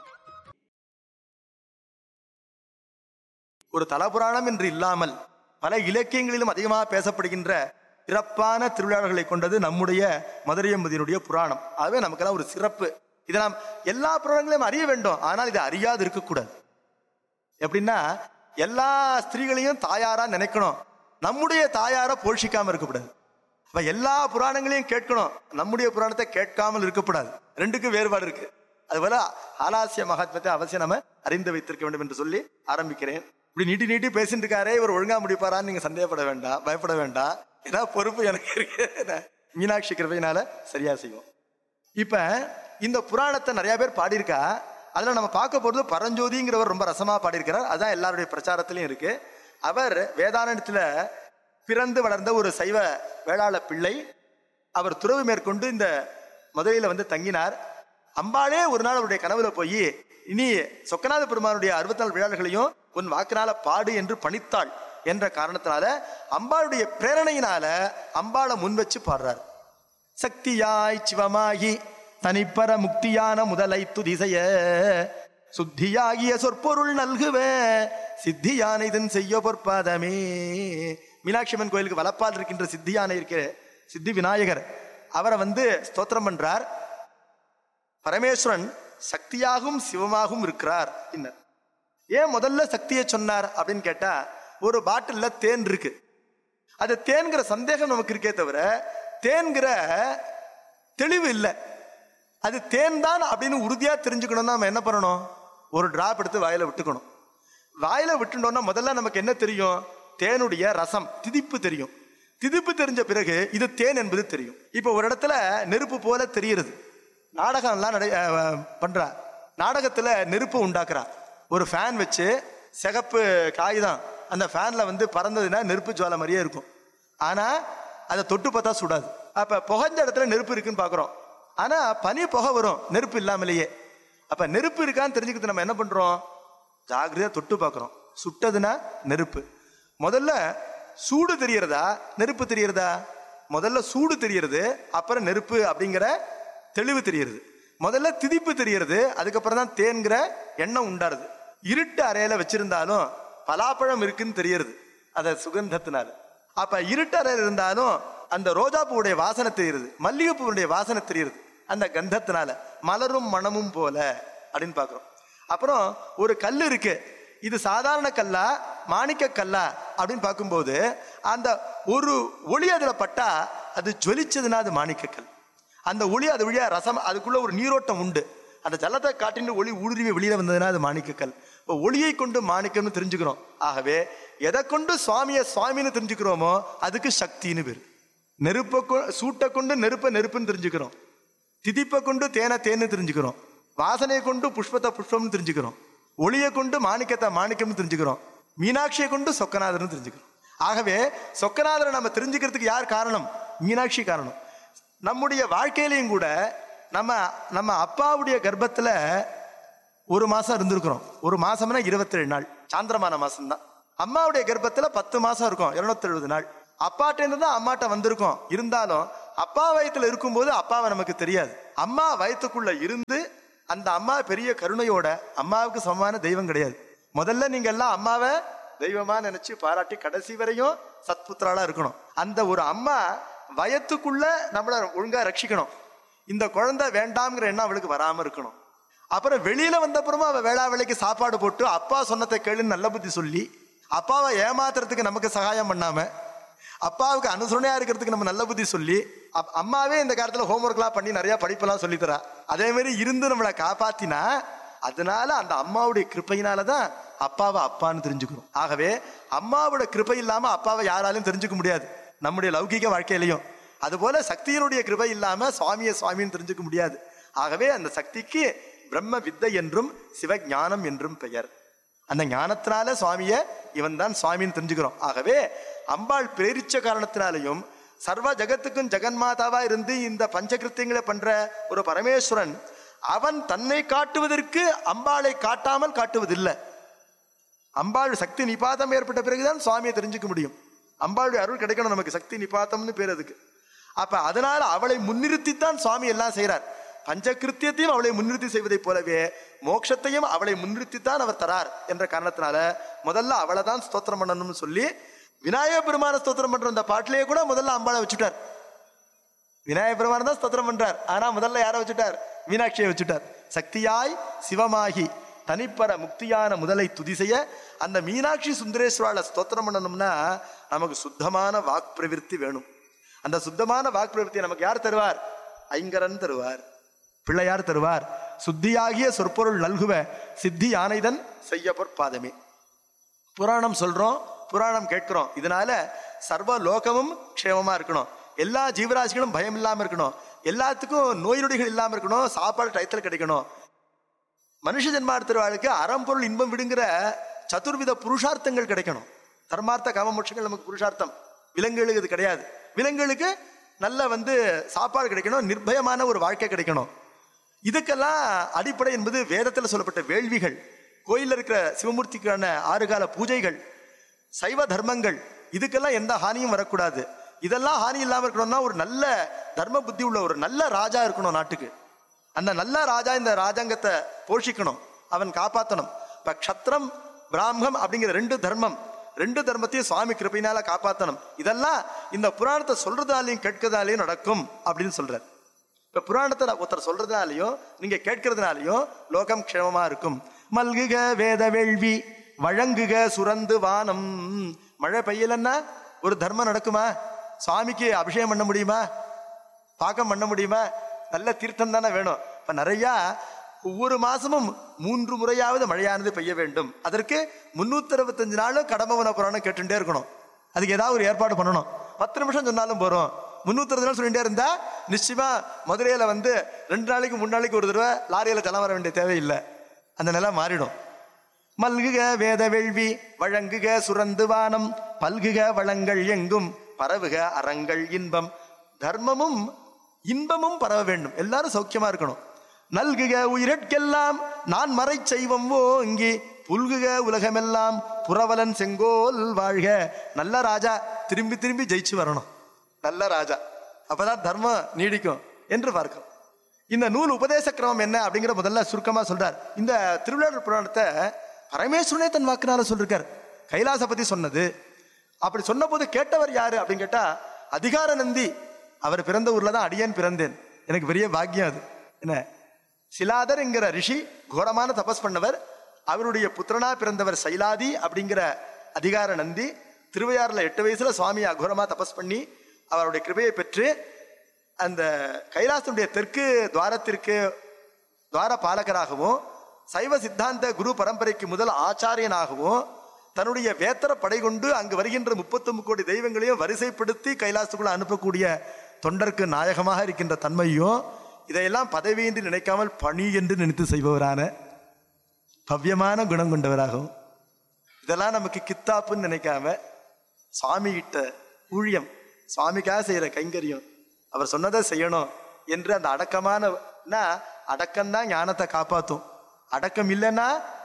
ஒரு தலபுராணம் என்று இல்லாமல் பல இலக்கியங்களிலும் அதிகமாக பேசப்படுகின்ற சிறப்பான திருவிழாக்களை கொண்டது நம்முடைய மதுரையம்பதியினுடைய புராணம். அதுவே நமக்கெல்லாம் ஒரு சிறப்பு. இதை நாம் எல்லா புராணங்களையும் அறிய வேண்டும், ஆனால் இதை அறியாது இருக்கக்கூடாது. எப்படின்னா, எல்லா ஸ்திரீகளையும் தாயாரா நினைக்கணும், நம்முடைய தாயார போஷிக்காம இருக்கக்கூடாது. அப்ப எல்லா புராணங்களையும் கேட்கணும், நம்முடைய புராணத்தை கேட்காமல் இருக்கக்கூடாது. 2க்கும் வேறுபாடு இருக்கு. அதுபோல ஆலாசிய மகாத்மத்தை அவசியம் நம்ம அறிந்து வைத்திருக்க வேண்டும் என்று சொல்லி ஆரம்பிக்கிறேன். இப்படி நீட்டி பேசிட்டு இருக்காரே, இவர் ஒழுங்கா முடிப்பாரான்னு நீங்க சந்தேகப்பட வேண்டாம், பயப்பட வேண்டாம். ஏன்னா பொறுப்பு எனக்கு இருக்கு. மீனாட்சி கிருபையினால சரியா செய்வோம். இப்ப இந்த புராணத்தை நிறைய பேர் பாடியிருக்கா. அதுல நம்ம பார்க்க போறது பரஞ்சோதிங்கிறவர் ரொம்ப ரசமா பாடியிருக்கிறார். அதுதான் எல்லாருடைய பிரச்சாரத்திலையும் இருக்கு. அவர் வேதாரணத்துல பிறந்து வளர்ந்த ஒரு சைவ வேளாள பிள்ளை. அவர் துறவு மேற்கொண்டு இந்த மதுரையில தங்கினார். அம்பாளே ஒரு நாள் அவருடைய கனவுல போய், இனி சொக்கநாத பெருமானுடைய 64 விழாக்களையும் உன் வாக்கினால பாடு என்று பணித்தாள் என்ற காரணத்தினால அம்பாளுடைய பிரேரணையினால அம்பாளை முன் வச்சு பாடுறார். சக்தியாய் சிவமாகி தனிப்பர முக்தியான முதலை துதிசைய சுத்தியாகிய சொற்பொருள் நல்குவ சித்தியானை இதன் செய்ய பொற்பாதமே. மீனாட்சி அம்மன் கோயிலுக்கு வலப்பால் இருக்கின்ற சித்தியானை இருக்கிற சித்தி விநாயகர், அவரை ஸ்தோத்திரம் பண்றார். பரமேஸ்வரன் சக்தியாகவும் சிவமாகவும் இருக்கிறார். ஏன் முதல்ல சக்தியை சொன்னார் அப்படின்னு கேட்டா, ஒரு பாட்டில்ல தேன் இருக்கு. அது தேன்கிற சந்தேகம் நமக்கு இருக்கே தவிர தேன்கிற தெளிவு இல்லை. அது தேன் தான் அப்படின்னு உறுதியா தெரிஞ்சுக்கணும்னா நம்ம என்ன பண்ணணும்? ஒரு டிராப் எடுத்து வாயில விட்டுக்கணும். வாயில விட்டுட்டோம்னா முதல்ல நமக்கு என்ன தெரியும்? தேனுடைய ரசம், திதிப்பு தெரியும். திதிப்பு தெரிஞ்ச பிறகு இது தேன் என்பது தெரியும். இப்ப ஒரு இடத்துல நெருப்பு போல தெரிகிறது. நாடகம் எல்லாம் பண்றா. நாடகத்துல நெருப்பு உண்டாக்குறா. ஒரு ஃபேன் வச்சு, சிகப்பு காகிதம் அந்த ஃபேன்ல பறந்ததுன்னா நெருப்பு ஜுவாலை மாதிரியே இருக்கும். ஆனா அதை தொட்டு பார்த்தா சுடாது. அப்ப புகஞ்ச இடத்துல நெருப்பு இருக்குன்னு பாக்குறோம். ஆனா பனி புகை வரும் நெருப்பு இல்லாமலேயே. அப்ப நெருப்பு இருக்கான்னு தெரிஞ்சுக்கிட்டு நம்ம என்ன பண்றோம்? ஜாகிரதையா தொட்டு பார்க்கிறோம். சுட்டதுன்னா நெருப்பு. முதல்ல சூடு தெரியறதா நெருப்பு தெரியறதா? முதல்ல சூடு தெரியறது, அப்புறம் நெருப்பு அப்படிங்கிற தெளிவு தெரியறது. முதல்ல திதிப்பு தெரியறது, அதுக்கப்புறம் தான் தேன்கிற எண்ணம் உண்டாருது. இருட்டு அறையில வச்சிருந்தாலும் பலாப்பழம் இருக்குன்னு தெரியறது அத சுகந்தத்தினால. அப்ப இருட்டு அறையில் இருந்தாலும் அந்த ரோஜா பூவுடைய வாசனை தெரியுது, மல்லிகை பூவுடைய வாசனை தெரியுது அந்த கந்தத்தினால. மலரும் மனமும் போல அப்படின்னு பாக்குறோம். அப்புறம் ஒரு கல் இருக்கு, இது சாதாரண கல்லா மாணிக்க கல்லா அப்படின்னு பார்க்கும்போது அந்த ஒரு ஒளி அதுல பட்டா அது ஜொலிச்சதுன்னா அது மாணிக்க கல். அந்த ஒளி அது வழியா ரசம், அதுக்குள்ள ஒரு நீரோட்டம் உண்டு. அந்த ஜலத்தை காட்டின்னு ஒளி ஊடுருவி வெளியில வந்ததுன்னா அது மாணிக்கக்கல். இப்போ ஒளியை கொண்டு மாணிக்கம்னு தெரிஞ்சுக்கிறோம். ஆகவே எதை கொண்டு சுவாமியை சுவாமின்னு தெரிஞ்சுக்கிறோமோ அதுக்கு சக்தின்னு பேரு. நெருப்பை சூட்டை கொண்டு நெருப்பை நெருப்புன்னு தெரிஞ்சுக்கிறோம். திதிப்பை கொண்டு தேனை தேன்னு தெரிஞ்சுக்கிறோம். வாசனையை கொண்டு புஷ்பத்தை புஷ்பம்னு தெரிஞ்சுக்கிறோம். ஒளியை கொண்டு மாணிக்கத்தை மாணிக்கம்னு தெரிஞ்சுக்கிறோம். மீனாட்சியை கொண்டு சொக்கநாதர்னு தெரிஞ்சுக்கிறோம். ஆகவே சொக்கநாதரை நம்ம தெரிஞ்சுக்கிறதுக்கு யார் காரணம்? மீனாட்சி காரணம். நம்முடைய வாழ்க்கையிலையும் கூட நம்ம அப்பாவுடைய கர்ப்பத்துல 1 மாசம் இருந்திருக்கிறோம். 1 மாசம்னா 27 நாள், சாந்திரமான மாசம்தான். அம்மாவுடைய கர்ப்பத்துல 10 மாசம் இருக்கும், 270 நாள். அப்பாட்ட இருந்து தான் அம்மாட்ட வந்திருக்கோம். இருந்தாலும் அப்பா வயத்துல இருக்கும்போது அப்பாவை நமக்கு தெரியாது. அம்மா வயத்துக்குள்ள இருந்து அந்த அம்மா பெரிய கருணையோட, அம்மாவுக்கு சமமான தெய்வம் கிடையாது. முதல்ல நீங்க எல்லாம் அம்மாவை தெய்வமா நினைச்சு பாராட்டி கடைசி வரையும் சத்புத்திராலா இருக்கணும். அந்த ஒரு அம்மா வயத்துக்குள்ள நம்மள ஒழுங்கா ரட்சிக்கணும். இந்த குழந்தை வேண்டாம்ங்கிற எண்ணம் அவளுக்கு வராம இருக்கணும். அப்புறம் வெளியில வந்த அப்புறமா அவ வேளா வேலைக்கு சாப்பாடு போட்டு அப்பா சொன்னதை கேளுன்னு நல்ல புத்தி சொல்லி, அப்பாவை ஏமாத்துறதுக்கு நமக்கு சகாயம் பண்ணாம, அப்பாவுக்கு அனுசரணையா இருக்கிறதுக்கு நம்ம நல்ல புத்தி சொல்லி, அம்மாவே இந்த காலத்துல ஹோம்ஒர்க் எல்லாம் பண்ணி நிறைய படிப்பெல்லாம் சொல்லித்தரா. அதே மாதிரி இருந்து நம்மளை காப்பாத்தினா, அதனால அந்த அம்மாவுடைய கிருப்பையினாலதான் அப்பாவை அப்பான்னு தெரிஞ்சுக்கணும். ஆகவே அம்மாவோட கிருப்பை இல்லாம அப்பாவை யாராலும் தெரிஞ்சுக்க முடியாது நம்முடைய லௌகிக வாழ்க்கையிலையும். அதுபோல சக்தியினுடைய கிருபை இல்லாம சுவாமியை சுவாமின்னு தெரிஞ்சுக்க முடியாது. ஆகவே அந்த சக்திக்கு பிரம்ம வித்தை என்றும் சிவ ஞானம் என்றும் பெயர். அந்த ஞானத்தினால சுவாமிய இவன் தான் சுவாமின்னு தெரிஞ்சுக்கிறோம். ஆகவே அம்பாள் பிரேரிச்ச காரணத்தினாலையும் சர்வ ஜகத்துக்கும் ஜெகன்மாதாவா இருந்து இந்த பஞ்சகிருத்தியங்களை பண்ற ஒரு பரமேஸ்வரன், அவன் தன்னை காட்டுவதற்கு அம்பாளை காட்டாமல் காட்டுவதில்லை. அம்பாள் சக்தி நிபாதம் ஏற்பட்ட பிறகுதான் சுவாமியை தெரிஞ்சுக்க முடியும். அம்பாளுடைய அருள் கிடைக்கணும் நமக்கு, சக்தி நிபாத்தம்னு பேர் அதுக்கு. அப்ப அதனால அவளை முன்னிறுத்தித்தான் சுவாமி எல்லாம் செய்யறார். பஞ்சகிருத்தியத்தையும் அவளை முன்னிறுத்தி செய்வதை போலவே மோட்சத்தையும் அவளை முன்னிறுத்தித்தான் அவர் தரார் என்ற காரணத்தினால முதல்ல அவளை தான் ஸ்தோத்திரம் பண்ணணும்னு சொல்லி விநாயக பெருமான ஸ்தோத்திரம் பண்ற அந்த பாட்டிலேயே கூட முதல்ல அம்பாளை வச்சுட்டார். விநாயக பெருமான தான் ஸ்தோத்திரம் பண்றார். ஆனா முதல்ல யாரை வச்சுட்டார்? மீனாட்சியை வச்சுட்டார். சக்தியாய் சிவமாகி தனிப்பர முக்தியான முதலை துதி செய்ய அந்த மீனாட்சி சுந்தரேஸ்வரால ஸ்தோத்திரம் பண்ணணும்னா நமக்கு சுத்தமான வாக் பிரவிற்த்தி வேணும். அந்த சுத்தமான வாக் பிரவிற்த்தியை நமக்கு யார் தருவார்? ஐங்கரன் தருவார், பிள்ளையார் தருவார். சுத்தியாகிய சொற்பொருள் நல்குவ சித்தி யானைதன் செய்ய பொற்பாதமே. புராணம் சொல்றோம், புராணம் கேட்கிறோம். இதனால சர்வ லோகமும் க்ஷேமமா இருக்கணும், எல்லா ஜீவராசிகளும் பயம் இல்லாம இருக்கணும், எல்லாத்துக்கும் நோய் நொடிகள் இல்லாம இருக்கணும், சாப்பாடு டயத்தில் கிடைக்கணும். மனுஷ ஜென்மார்த்தவாளுக்கு அறம்பொருள் இன்பம் விடுங்கிற சதுர்வித புருஷார்த்தங்கள் கிடைக்கணும். தர்மார்த்த காமமோட்சங்கள் நமக்கு புருஷார்த்தம். விலங்குகளுக்கு இது கிடையாது. விலங்குகளுக்கு நல்ல சாப்பாடு கிடைக்கணும், நிர்பயமான ஒரு வாழ்க்கை கிடைக்கணும். இதுக்கெல்லாம் அடிப்படை என்பது வேதத்தில் சொல்லப்பட்ட வேள்விகள், கோயிலில் இருக்கிற சிவமூர்த்திக்கான 6 கால பூஜைகள், சைவ தர்மங்கள். இதுக்கெல்லாம் எந்த ஹானியும் வரக்கூடாது. இதெல்லாம் ஹானி இல்லாமல் இருக்கணும்னா ஒரு நல்ல தர்ம புத்தி உள்ள ஒரு நல்ல ராஜா இருக்கணும் நாட்டுக்கு. அந்த நல்ல ராஜா இந்த ராஜாங்கத்தை போஷிக்கணும், அவன் காப்பாற்றணும். இப்ப க்ஷத்ரம் பிராமணம் அப்படிங்கிற 2 தர்மம், 2 தர்மத்தையும் சுவாமி கிருபையினால காப்பாற்றணும். இதெல்லாம் இந்த புராணத்தை சொல்றதாலையும் கேட்கறதாலையும் நடக்கும் அப்படின்னு சொல்றார். இப்ப புராணத்தை ஒருத்தர் சொல்றதுனாலையும் நீங்க கேட்கறதுனாலையும் லோகம் க்ஷேமமா இருக்கும். மல்குக வேத வேள்வி வழங்குக சுரந்து வானம். மழை பெய்யலன்னா ஒரு தர்மம் நடக்குமா? சுவாமிக்கு அபிஷேகம் பண்ண முடியுமா? பாக்கம் பண்ண முடியுமா? நல்ல தீர்த்தம் தானே வேணும். இப்ப நிறைய ஒவ்வொரு மாசமும் 3 முறையாவது மழையானது பெய்ய வேண்டும். அதற்கு 365 நாளும் கடம்பவன புராணம் கேட்டுட்டே இருக்கணும். அதுக்கு ஏதாவது ஒரு ஏற்பாடு பண்ணணும். 10 நிமிஷம் சொன்னாலும் போறோம். 360 நாள் சொல்லிட்டே இருந்தா நிச்சயமா மதுரையில 2 நாளைக்கு 3 நாளைக்கு ஒரு தடவை லாரியில தலை வர வேண்டிய தேவையில்லை. அந்த நிலை மாறிடும். மல்குக வேத வேள்வி வழங்குக சுரந்து வானம் பல்குக வளங்கள் எங்கும் பரவுக அறங்கள் இன்பம். தர்மமும் இன்பமும் பரவ வேண்டும், எல்லாரும் சௌக்கியமா இருக்கணும். நல்குக உயிரட்கெல்லாம் நான் மறை செய்வம் ஓங்கி புல்குக உலகமெல்லாம் புறவலன் செங்கோல் வாழ்க. நல்ல ராஜா திரும்பி திரும்பி ஜெயிச்சு வரணும், நல்ல ராஜா. அப்பதான் தர்மம் நீடிக்கும் என்று பார்க்கிறோம். இந்த நூல் உபதேச கிரமம் என்ன அப்படிங்கிற முதல்ல சுருக்கமா சொல்றார். இந்த திருவிளையாடல் புராணத்தை பரமேஸ்வரனே தன் வாக்குனால சொல்லிருக்கார். கைலாச பத்தி சொன்னது. அப்படி சொன்ன போது கேட்டவர் யாரு அப்படின்னு கேட்டா அதிகார நந்தி. அவர் பிறந்த ஊர்ல தான் அடியேன் பிறந்தேன். எனக்கு பெரிய பாக்கியம் அது. என்ன, சிலாதர் என்கிற ரிஷி கோரமான தபஸ் பண்ணவர். அவருடைய புத்திரனா பிறந்தவர் சைலாதி அப்படிங்கிற அதிகார நந்தி. திருவையாறுல 8 வயசுல சுவாமி அகோரமா தபஸ் பண்ணி அவருடைய கிருபையை பெற்று அந்த கைலாசனுடைய தெற்கு துவாரத்திற்கு துவார பாலகராகவும் சைவ சித்தாந்த குரு பரம்பரைக்கு முதல் ஆச்சாரியனாகவும் தன்னுடைய வேத்தர படை கொண்டு அங்கு வருகின்ற 39 கோடி தெய்வங்களையும் வரிசைப்படுத்தி கைலாசத்துக்குள்ள அனுப்பக்கூடிய தொண்டருக்கு நாயகமாக இருக்கின்ற தன்மையும், இதையெல்லாம் பதவி என்று நினைக்காமல் பணி என்று நினைத்து செய்பவரான பவ்யமான குணம் கொண்டவராகவும், இதெல்லாம் நமக்கு கித்தாப்புன்னு நினைக்காம சுவாமி கிட்ட ஊழியம், சுவாமிக்காக செய்யற கைங்கரியம், அவர் சொன்னதை செய்யணும் என்று அந்த அடக்கமான அடக்கம்தான் ஞானத்தை காப்பாற்றும். அடக்கம் இல்லைன்னா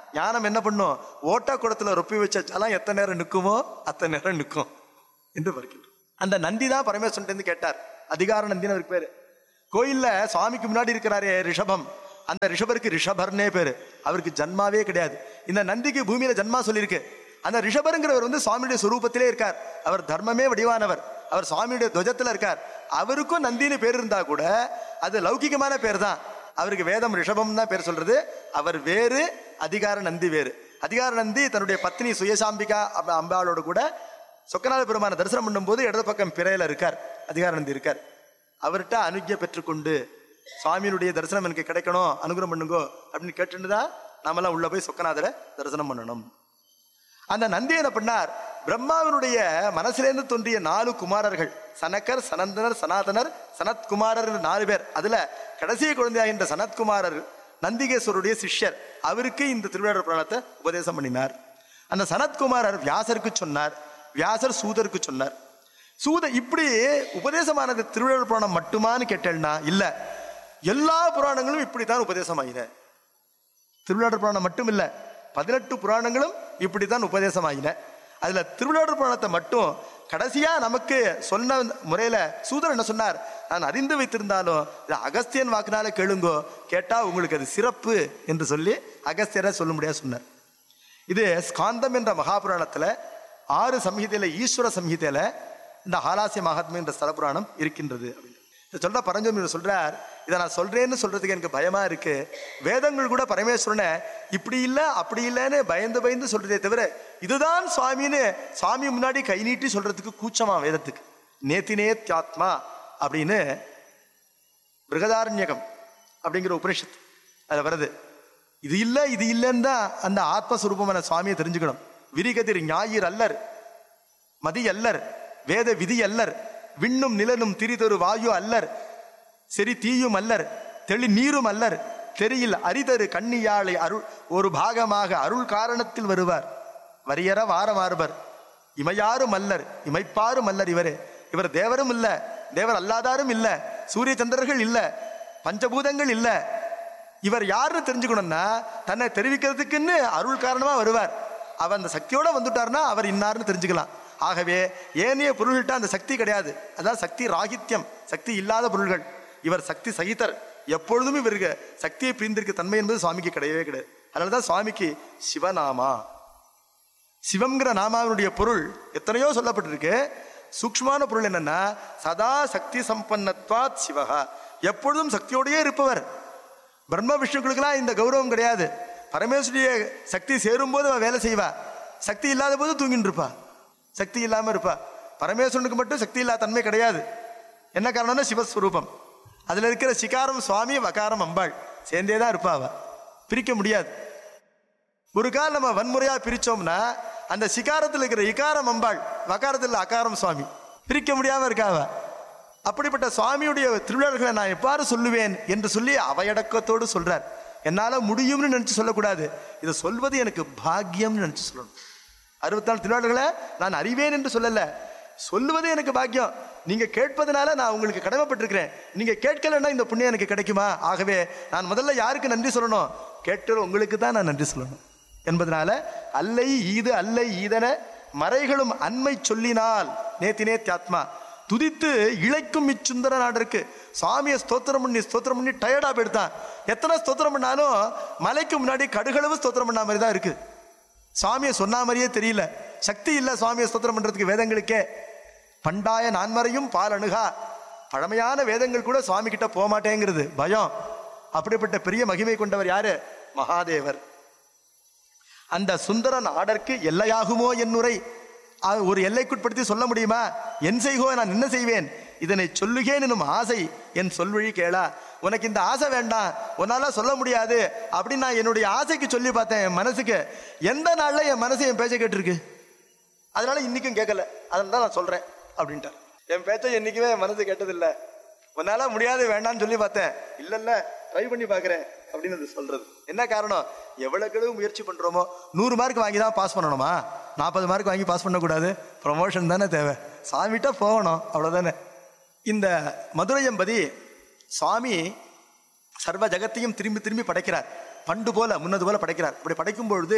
ஞானம் என்ன பண்ணும்? ஓட்டா குடத்துல ரொப்பி வச்ச ஜலம் எத்தனை நேரம் நிற்குமோ அத்தனை நேரம் நிற்கும் என்று பார்க்கின்றோம். அந்த நந்தி தான் பரமேஸ்வரன் கேட்டார். அதிகார நந்தின்னு அவருக்கு பேரு. கோயில்ல சுவாமிக்கு முன்னாடி இருக்கிறாரே ரிஷபம், அந்த ரிஷபருக்கு ரிஷபர்னே பேரு. அவருக்கு ஜன்மாவே கிடையாது. இந்த நந்திக்கு பூமியில ஜன்மா சொல்லியிருக்கு. அந்த ரிஷபருங்கிறவர் சுவாமியுடைய சுரூபத்திலே இருக்கார். அவர் தர்மமே வடிவானவர். அவர் சுவாமியுடைய துவஜத்துல இருக்கார். அவருக்கும் நந்தின்னு பேர் இருந்தா கூட அது லௌகிகமான பேர் தான். அவருக்கு வேதம் ரிஷபம் தான் பேர் சொல்றது. அவர் வேறு, அதிகார நந்தி வேறு. அதிகார நந்தி தன்னுடைய பத்னி சுயசாம்பிகா அம்பாளோடு கூட சொக்கநாத பெருமான தரிசனம் பண்ணும் போது இடது பக்கம் பிறையில இருக்கார். அதிகார நந்தி இருக்கார். அவர்கிட்ட அனுஜ்ஞை பெற்றுக்கொண்டு சுவாமியினுடைய தரிசனம் எனக்கு கிடைக்கணும், அனுகிரகம் பண்ணுங்கோ அப்படின்னு கேட்டுதான் நாமெல்லாம் உள்ள போய் சொக்கநாதரை தரிசனம் பண்ணணும். அந்த நந்தி என்ன பண்ணார்? பிரம்மாவினுடைய மனசிலேருந்து தோன்றிய 4 குமாரர்கள், சனக்கர், சனந்தனர், சனாதனர், சனத்குமாரர் 4 பேர். அதுல கடைசி குழந்தையாகின்ற சனத்குமாரர் நந்திகேஸ்வருடைய சிஷ்யர். அவருக்கு இந்த திருவிளையாடல் புராணத்தை உபதேசம் பண்ணினார். அந்த சனத்குமாரர் வியாசருக்கு சொன்னார், வியாசர் சூதருக்கு சொன்னார். இப்படி உபதேசமானது திருவிளையாடல் புராணம் மட்டுமான்னு கேட்டேன்னா இல்ல, எல்லா புராணங்களும் இப்படித்தான் உபதேசமாயின. திருவிளையாடல் புராணம் மட்டும் இல்ல, 18 புராணங்களும் இப்படித்தான் உபதேசமாயின. அதுல திருவிளையாடல் புராணத்தை மட்டும் கடைசியா நமக்கு சொன்ன முறையில சூதர் என்ன சொன்னார்? நான் அறிந்து வைத்திருந்தாலும் அகஸ்தியன் வாக்குனால கேளுங்கோ, கேட்டா உங்களுக்கு அது சிறப்பு என்று சொல்லி அகஸ்தியரை சொல்ல முடியாது சொன்னார். இது ஸ்காந்தம் என்ற மகாபுராணத்துல 6 சம்ஹிதையில, ஈஸ்வர சம்ஹிதையில இந்த ஹாலாசிய மகாத்மியம் என்ற ஸ்தல புராணம் இருக்கின்றது. இதை சொல்ற பரஞ்சோமி சொல்றார், இதை நான் சொல்றேன்னு சொல்றதுக்கு எனக்கு பயமா இருக்கு. வேதங்கள் கூட பரமேஸ்வரனை இப்படி இல்லை அப்படி இல்லைன்னு பயந்து பயந்து சொல்றதே தவிர இதுதான் சுவாமின்னு சுவாமி முன்னாடி கை நீட்டி சொல்றதுக்கு கூச்சமா வேதத்துக்கு. நேத்தினேத்யாத்மா அப்படின்னு பிருகதாரண்யகம் அப்படிங்கிற உபனிஷத்து அதுல வருது. இது இல்லை இது இல்லைன்னு தான் அந்த ஆத்மஸ்வரூபமான சுவாமியை தெரிஞ்சுக்கணும். விரிகதிர் ஞாயிறு அல்லர், மதி அல்லர், வேத விதி அல்லர், விண்ணும் நிலனும் திரிதொரு வாயு அல்லர், செறி தீயும் அல்லர், தெளி நீரும் அல்லர், தெரியில் அரிதரு கண்ணியாளை அருள் ஒரு பாகமாக அருள் காரணத்தில் வருவார். வரியற வாரமாறுவர் இமையாரும் அல்லர், இமைப்பாரும் அல்லர். இவர் தேவரும் இல்ல, தேவர் அல்லாதாரும் இல்ல, சூரிய சந்திரர்கள் இல்ல, பஞ்சபூதங்கள் இல்ல. இவர் யாருன்னு தெரிஞ்சுக்கணும்னா தன்னை தெரிவிக்கிறதுக்குன்னு அருள் காரணமா வருவார். அவர் அந்த சக்தியோட வந்துட்டார்னா அவர் இன்னார்னு தெரிஞ்சுக்கலாம். ஆகவே ஏனைய பொருள்கிட்ட அந்த சக்தி கிடையாது. அதான் சக்தி ராகித்யம், சக்தி இல்லாத பொருள்கள். இவர் சக்தி சகிதர். எப்பொழுதும் இவருக்கு சக்தியை பிரிந்திருக்க தன்மை என்பது சுவாமிக்கு கிடையவே கிடையாது. அதனாலதான் சுவாமிக்கு சிவநாமா, சிவம்ங்கிற நாமாவினுடைய பொருள் எத்தனையோ சொல்லப்பட்டிருக்கு. சூக்ஷ்மான பொருள் என்னன்னா சதா சக்தி சம்பன்னத்வாத் சிவகா, எப்பொழுதும் சக்தியோடையே இருப்பவர். பிரம்ம விஷ்ணுக்களுக்கெல்லாம் இந்த கௌரவம் கிடையாது. பரமேஸ்வரிய சக்தி சேரும் போது அவன் வேலை செய்வா, சக்தி இல்லாத போது தூங்கிட்டு இருப்பா, சக்தி இல்லாம இருப்பா. பரமேஸ்வரனுக்கு மட்டும் சக்தி இல்லாத தன்மை கிடையாது. என்ன காரணம்னா சிவஸ்வரூபம். அதுல இருக்கிற சிகாரம் சுவாமி, வகாரம் அம்பாள் சேர்ந்தேதான் இருப்பா. அவ பிரிக்க முடியாது. ஒரு கால் நம்ம வன்முறையா பிரிச்சோம்னா அந்த சிகாரத்தில் இருக்கிற இகாரம் அம்பாள், வகாரத்தில் அகாரம் சுவாமி, பிரிக்க முடியாம இருக்காவ. அப்படிப்பட்ட சுவாமியுடைய திருவிழாக்களை நான் எவ்வாறு சொல்லுவேன் என்று சொல்லி அவையடக்கத்தோடு சொல்றார். என்னால முடியும்னு நினைச்சு சொல்லக்கூடாது, இதை சொல்வது எனக்கு பாக்கியம்னு நினைச்சு சொல்லணும். 64 திருவிழாக்களை நான் அறிவேன் என்று சொல்லல, சொல்லுவது எனக்கு பாக்கியம். நீங்க கேட்பதனால நான் உங்களுக்கு கடமைப்பட்டிருக்கிறேன். நீங்க கேட்கலன்னா இந்த புண்ணியம் எனக்கு கிடைக்குமா? ஆகவே நான் முதல்ல யாருக்கு நன்றி சொல்லணும்? கேட்கிற உங்களுக்கு தான் நான் நன்றி சொல்லணும் என்பதனால அல்லை ஈது அல்லை ஈதன மறைகளும் அண்மை சொல்லினால் நேத்தினே தியாத்மா துதித்து இழைக்கும் இச்சுந்தர நாடருக்கு. சுவாமியை ஸ்தோத்திரம் பண்ணி டயர்டா போயிடுதான். எத்தனை ஸ்தோத்திரம் பண்ணாலும் மலைக்கு முன்னாடி கடுகளவு ஸ்தோத்திரம் பண்ண மாதிரி தான் இருக்கு. சுவாமியை சொன்ன மாதிரியே தெரியல. சக்தி இல்லை சுவாமியை ஸ்தோத்திரம் பண்றதுக்கு வேதங்களுக்கே. பண்டாய நான்மறையும் பால் அணுகா, பழமையான வேதங்கள் கூட சுவாமி கிட்ட போக மாட்டேங்கிறது பயம். அப்படிப்பட்ட பெரிய மகிமை கொண்டவர் யாரு? மகாதேவர். அந்த சுந்தரன் ஆடற்கு எல்லையாகுமோ என்னுரை, ஒரு எல்லைக்குட்படுத்தி சொல்ல முடியுமா? என் செய்கோ நான் என்ன செய்வேன், இதனை சொல்லுகேன் எனும் ஆசை என் சொல்வழி கேளா. உனக்கு இந்த ஆசை வேண்டாம், உன்னால சொல்ல முடியாது அப்படின்னு நான் என்னுடைய ஆசைக்கு சொல்லி பார்த்தேன். என் மனசுக்கு எந்த நாள்ல என் மனசு என் பேச்சை கேட்டிருக்கு, அதனால இன்னைக்கும் கேட்கல, அதனால தான் நான் சொல்றேன் அப்படின்ட்டார். என் பேச்சை என்னைக்குமே என் மனசு கேட்டதில்லை. உன்னால முடியாது வேண்டான்னு சொல்லி பார்த்தேன், இல்ல ட்ரை பண்ணி பாக்குறேன் அப்படின்னு சொல்றது. என்ன காரணம்? எவ்வளவு முயற்சி பண்றோமோ. 100 மார்க் வாங்கி தான் பாஸ் பண்ணணுமா? 40 மார்க் வாங்கி பாஸ் பண்ணக்கூடாது. ப்ரமோஷன் தானே தேவை, சாமிகிட்ட போகணும், அவ்வளவுதானே. இந்த மதுரையம்பதி சுவாமி சர்வ ஜகத்தையும் திரும்பி திரும்பி படைக்கிறார். பண்டு போல முன்னது போல படைக்கிறார். அப்படி படைக்கும் பொழுது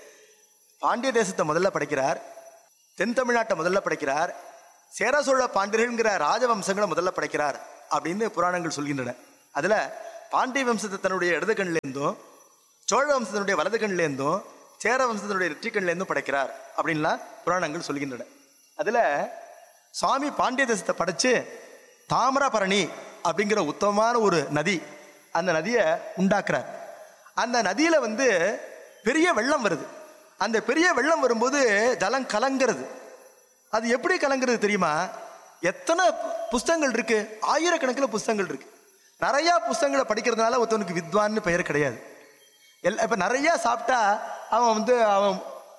பாண்டிய தேசத்தை முதல்ல படைக்கிறார், தென் தமிழ்நாட்டை முதல்ல படைக்கிறார், சேர சோழ பாண்டியர்கள்ங்கிற ராஜவம்சங்களை முதல்ல படைக்கிறார் அப்படின்னு புராணங்கள் சொல்கின்றன. அதுல பாண்டிய வம்சத்தை தன்னுடைய இடது கண்ணிலேருந்தும், சோழ வம்சத்தினுடைய வலது கண்ணிலேருந்தும், சேர வம்சத்தினுடைய நெற்றி கண்ணிலேருந்தும் படைக்கிறார் அப்படின்லாம் புராணங்கள் சொல்கின்றன. அதுல சுவாமி பாண்டிய தேசத்தை படைச்சு தாமிரபரணி அப்படிங்கிற உத்தமமான ஒரு நதி, அந்த நதியை உண்டாக்குறார். அந்த நதியில பெரிய வெள்ளம் வருது. அந்த பெரிய வெள்ளம் வரும்போது ஜலம் கலங்கிறது. அது எப்படி கலங்கிறது தெரியுமா? எத்தனை புஸ்தகங்கள் இருக்கு, ஆயிரக்கணக்கில் புஸ்தகங்கள் இருக்கு. நிறைய புஸ்தகங்களை படிக்கிறதுனால ஒருத்தவனுக்கு வித்வான்னு பெயர் கிடையாது. இப்ப நிறைய சாப்பிட்டா அவன்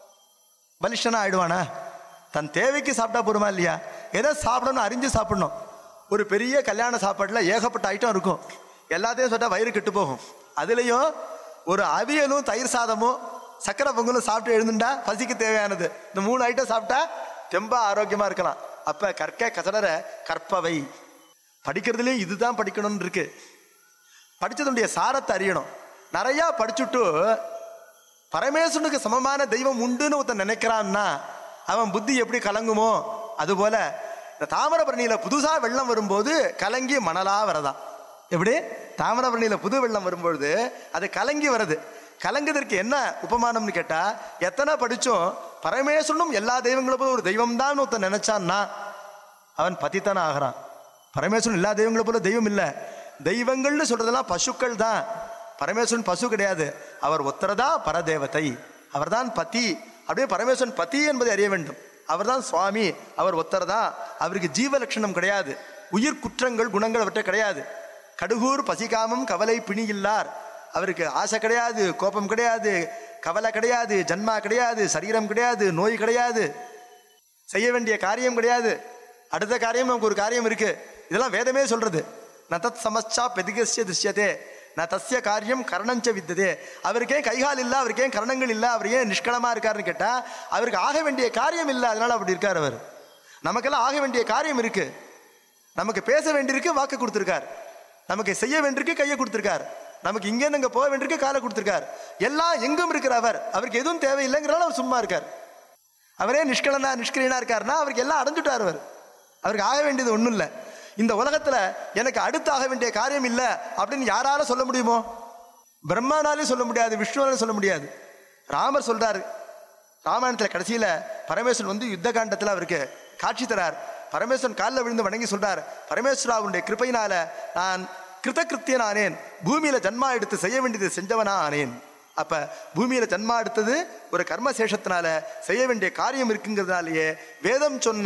பலிஷ்டனா ஆயிடுவானா? தன் தேவைக்கு சாப்பிட்டா போருமா இல்லையா? எதை சாப்பிடணும் அறிஞ்சு சாப்பிடணும். ஒரு பெரிய கல்யாண சாப்பாட்டில் ஏகப்பட்ட ஐட்டம் இருக்கும், எல்லாத்தையும் சொன்னா வயிறு கெட்டு போகும். அதுலேயும் ஒரு அவியலும் தயிர் சாதமும் சக்கரை பொங்கலும் சாப்பிட்டு எழுந்துட்டா பசிக்கு தேவையானது. இந்த 3 ஐட்டம் சாப்பிட்டா தெம்பா ஆரோக்கியமா இருக்கலாம். அப்ப கற்க கசடர கற்பவை, படிக்கிறதுலயும் இதுதான் படிக்கணும்னு இருக்கு. படிச்சதுடைய சாரத்தை அறியணும். நிறைய படிச்சுட்டு பரமேஸ்வரனுக்கு சமமான தெய்வம் உண்டுன்னு ஒருத்தன் நினைக்கிறான்னா அவன் புத்தி எப்படி கலங்குமோ அதுபோல இந்த தாமிரபரணியில புதுசா வெள்ளம் வரும்போது கலங்கி மணலா வரதான். எப்படி தாமிரபரணியில புது வெள்ளம் வரும்பொழுது அது கலங்கி வருது. கலங்குதற்கு என்ன உபமானம்னு கேட்டா, எத்தனை படிச்சும் பரமேஸ்வரனும் எல்லா தெய்வங்களும் போல ஒரு தெய்வம் தான் ஒருத்தன் நினைச்சான்னா அவன் பதித்தான ஆகிறான். பரமேஸ்வரன் எல்லா தெய்வங்களை போல தெய்வம் இல்லை. தெய்வங்கள்னு சொல்றதெல்லாம் பசுக்கள் தான். பரமேஸ்வரன் பசு கிடையாது. அவர் ஒத்தரதா பரதேவதை, அவர் தான் பதி. அப்படியே பரமேஸ்வரன் பதி என்பதை அறிய வேண்டும். அவர் தான் சுவாமி, அவர் ஒத்தரதா. அவருக்கு ஜீவ லட்சணம் கிடையாது, உயிர் குற்றங்கள் குணங்கள் அவற்றை கிடையாது. கடுகூர் பசிகாமம் கவலை பிணி இல்லார். அவருக்கு ஆசை கிடையாது, கோபம் கிடையாது, கவலை கிடையாது, ஜன்மா கிடையாது, சரீரம் கிடையாது, நோய் கிடையாது, செய்ய வேண்டிய காரியம் கிடையாது. அடுத்த காரியம் நமக்கு ஒரு காரியம் இருக்கு. இதெல்லாம் வேதமே சொல்றது. நதத் சமஸ்சா பெதிகஸ்ய திருஷ்யதே ந தஸ்ய காரியம் கரணஞ்ச வித்ததே. அவருக்கே கைகால் இல்லை, அவருக்கே கரணங்கள் இல்லை, அவர் ஏன் நிஷ்களமா இருக்காருன்னு கேட்டா அவருக்கு ஆக வேண்டிய காரியம் இல்லை, அதனால அப்படி இருக்கார். அவர் நமக்கெல்லாம் ஆக வேண்டிய காரியம் இருக்கு. நமக்கு பேச வேண்டியிருக்கு, வாக்கு கொடுத்திருக்கார். நமக்கு செய்ய வேண்டியிருக்கு, கையை கொடுத்திருக்கார். நமக்கு இங்கேருந்து அங்கே போக வேண்டியிருக்கு, காலை கொடுத்திருக்கார். எல்லாம் எங்கும் இருக்கிற அவருக்கு எதுவும் தேவையில்லைங்கிறனால அவர் சும்மா இருக்கார். அவரே நிஷ்கிரியனா இருக்காருன்னா அவருக்கு எல்லாம் அடைஞ்சுட்டார். அவருக்கு ஆக வேண்டியது ஒன்றும் இல்லை. இந்த உலகத்துல எனக்கு அடுத்து ஆக வேண்டிய காரியம் இல்லை அப்படின்னு யாரால சொல்ல முடியுமோ? பிரம்மானாலே சொல்ல முடியாது, விஷ்ணுவாலே சொல்ல முடியாது. ராமர் சொல்றாரு ராமாயணத்துல கடைசியில பரமேஸ்வரன் யுத்த காண்டத்துல அவருக்கு காட்சி தரார். பரமேஸ்வரன் காலில் விழுந்து வணங்கி சொல்றார், பரமேஸ்வராவுடைய கிருபையினால நான் கிருத்தகிருத்தியன் ஆனேன், பூமியில ஜன்மா எடுத்து செய்ய வேண்டியது செஞ்சவனா ஆனேன். அப்ப பூமியில ஜன்மா எடுத்தது ஒரு கர்மசேஷத்தினால செய்ய வேண்டிய காரியம் இருக்குங்கிறதுனாலேயே வேதம் சொன்ன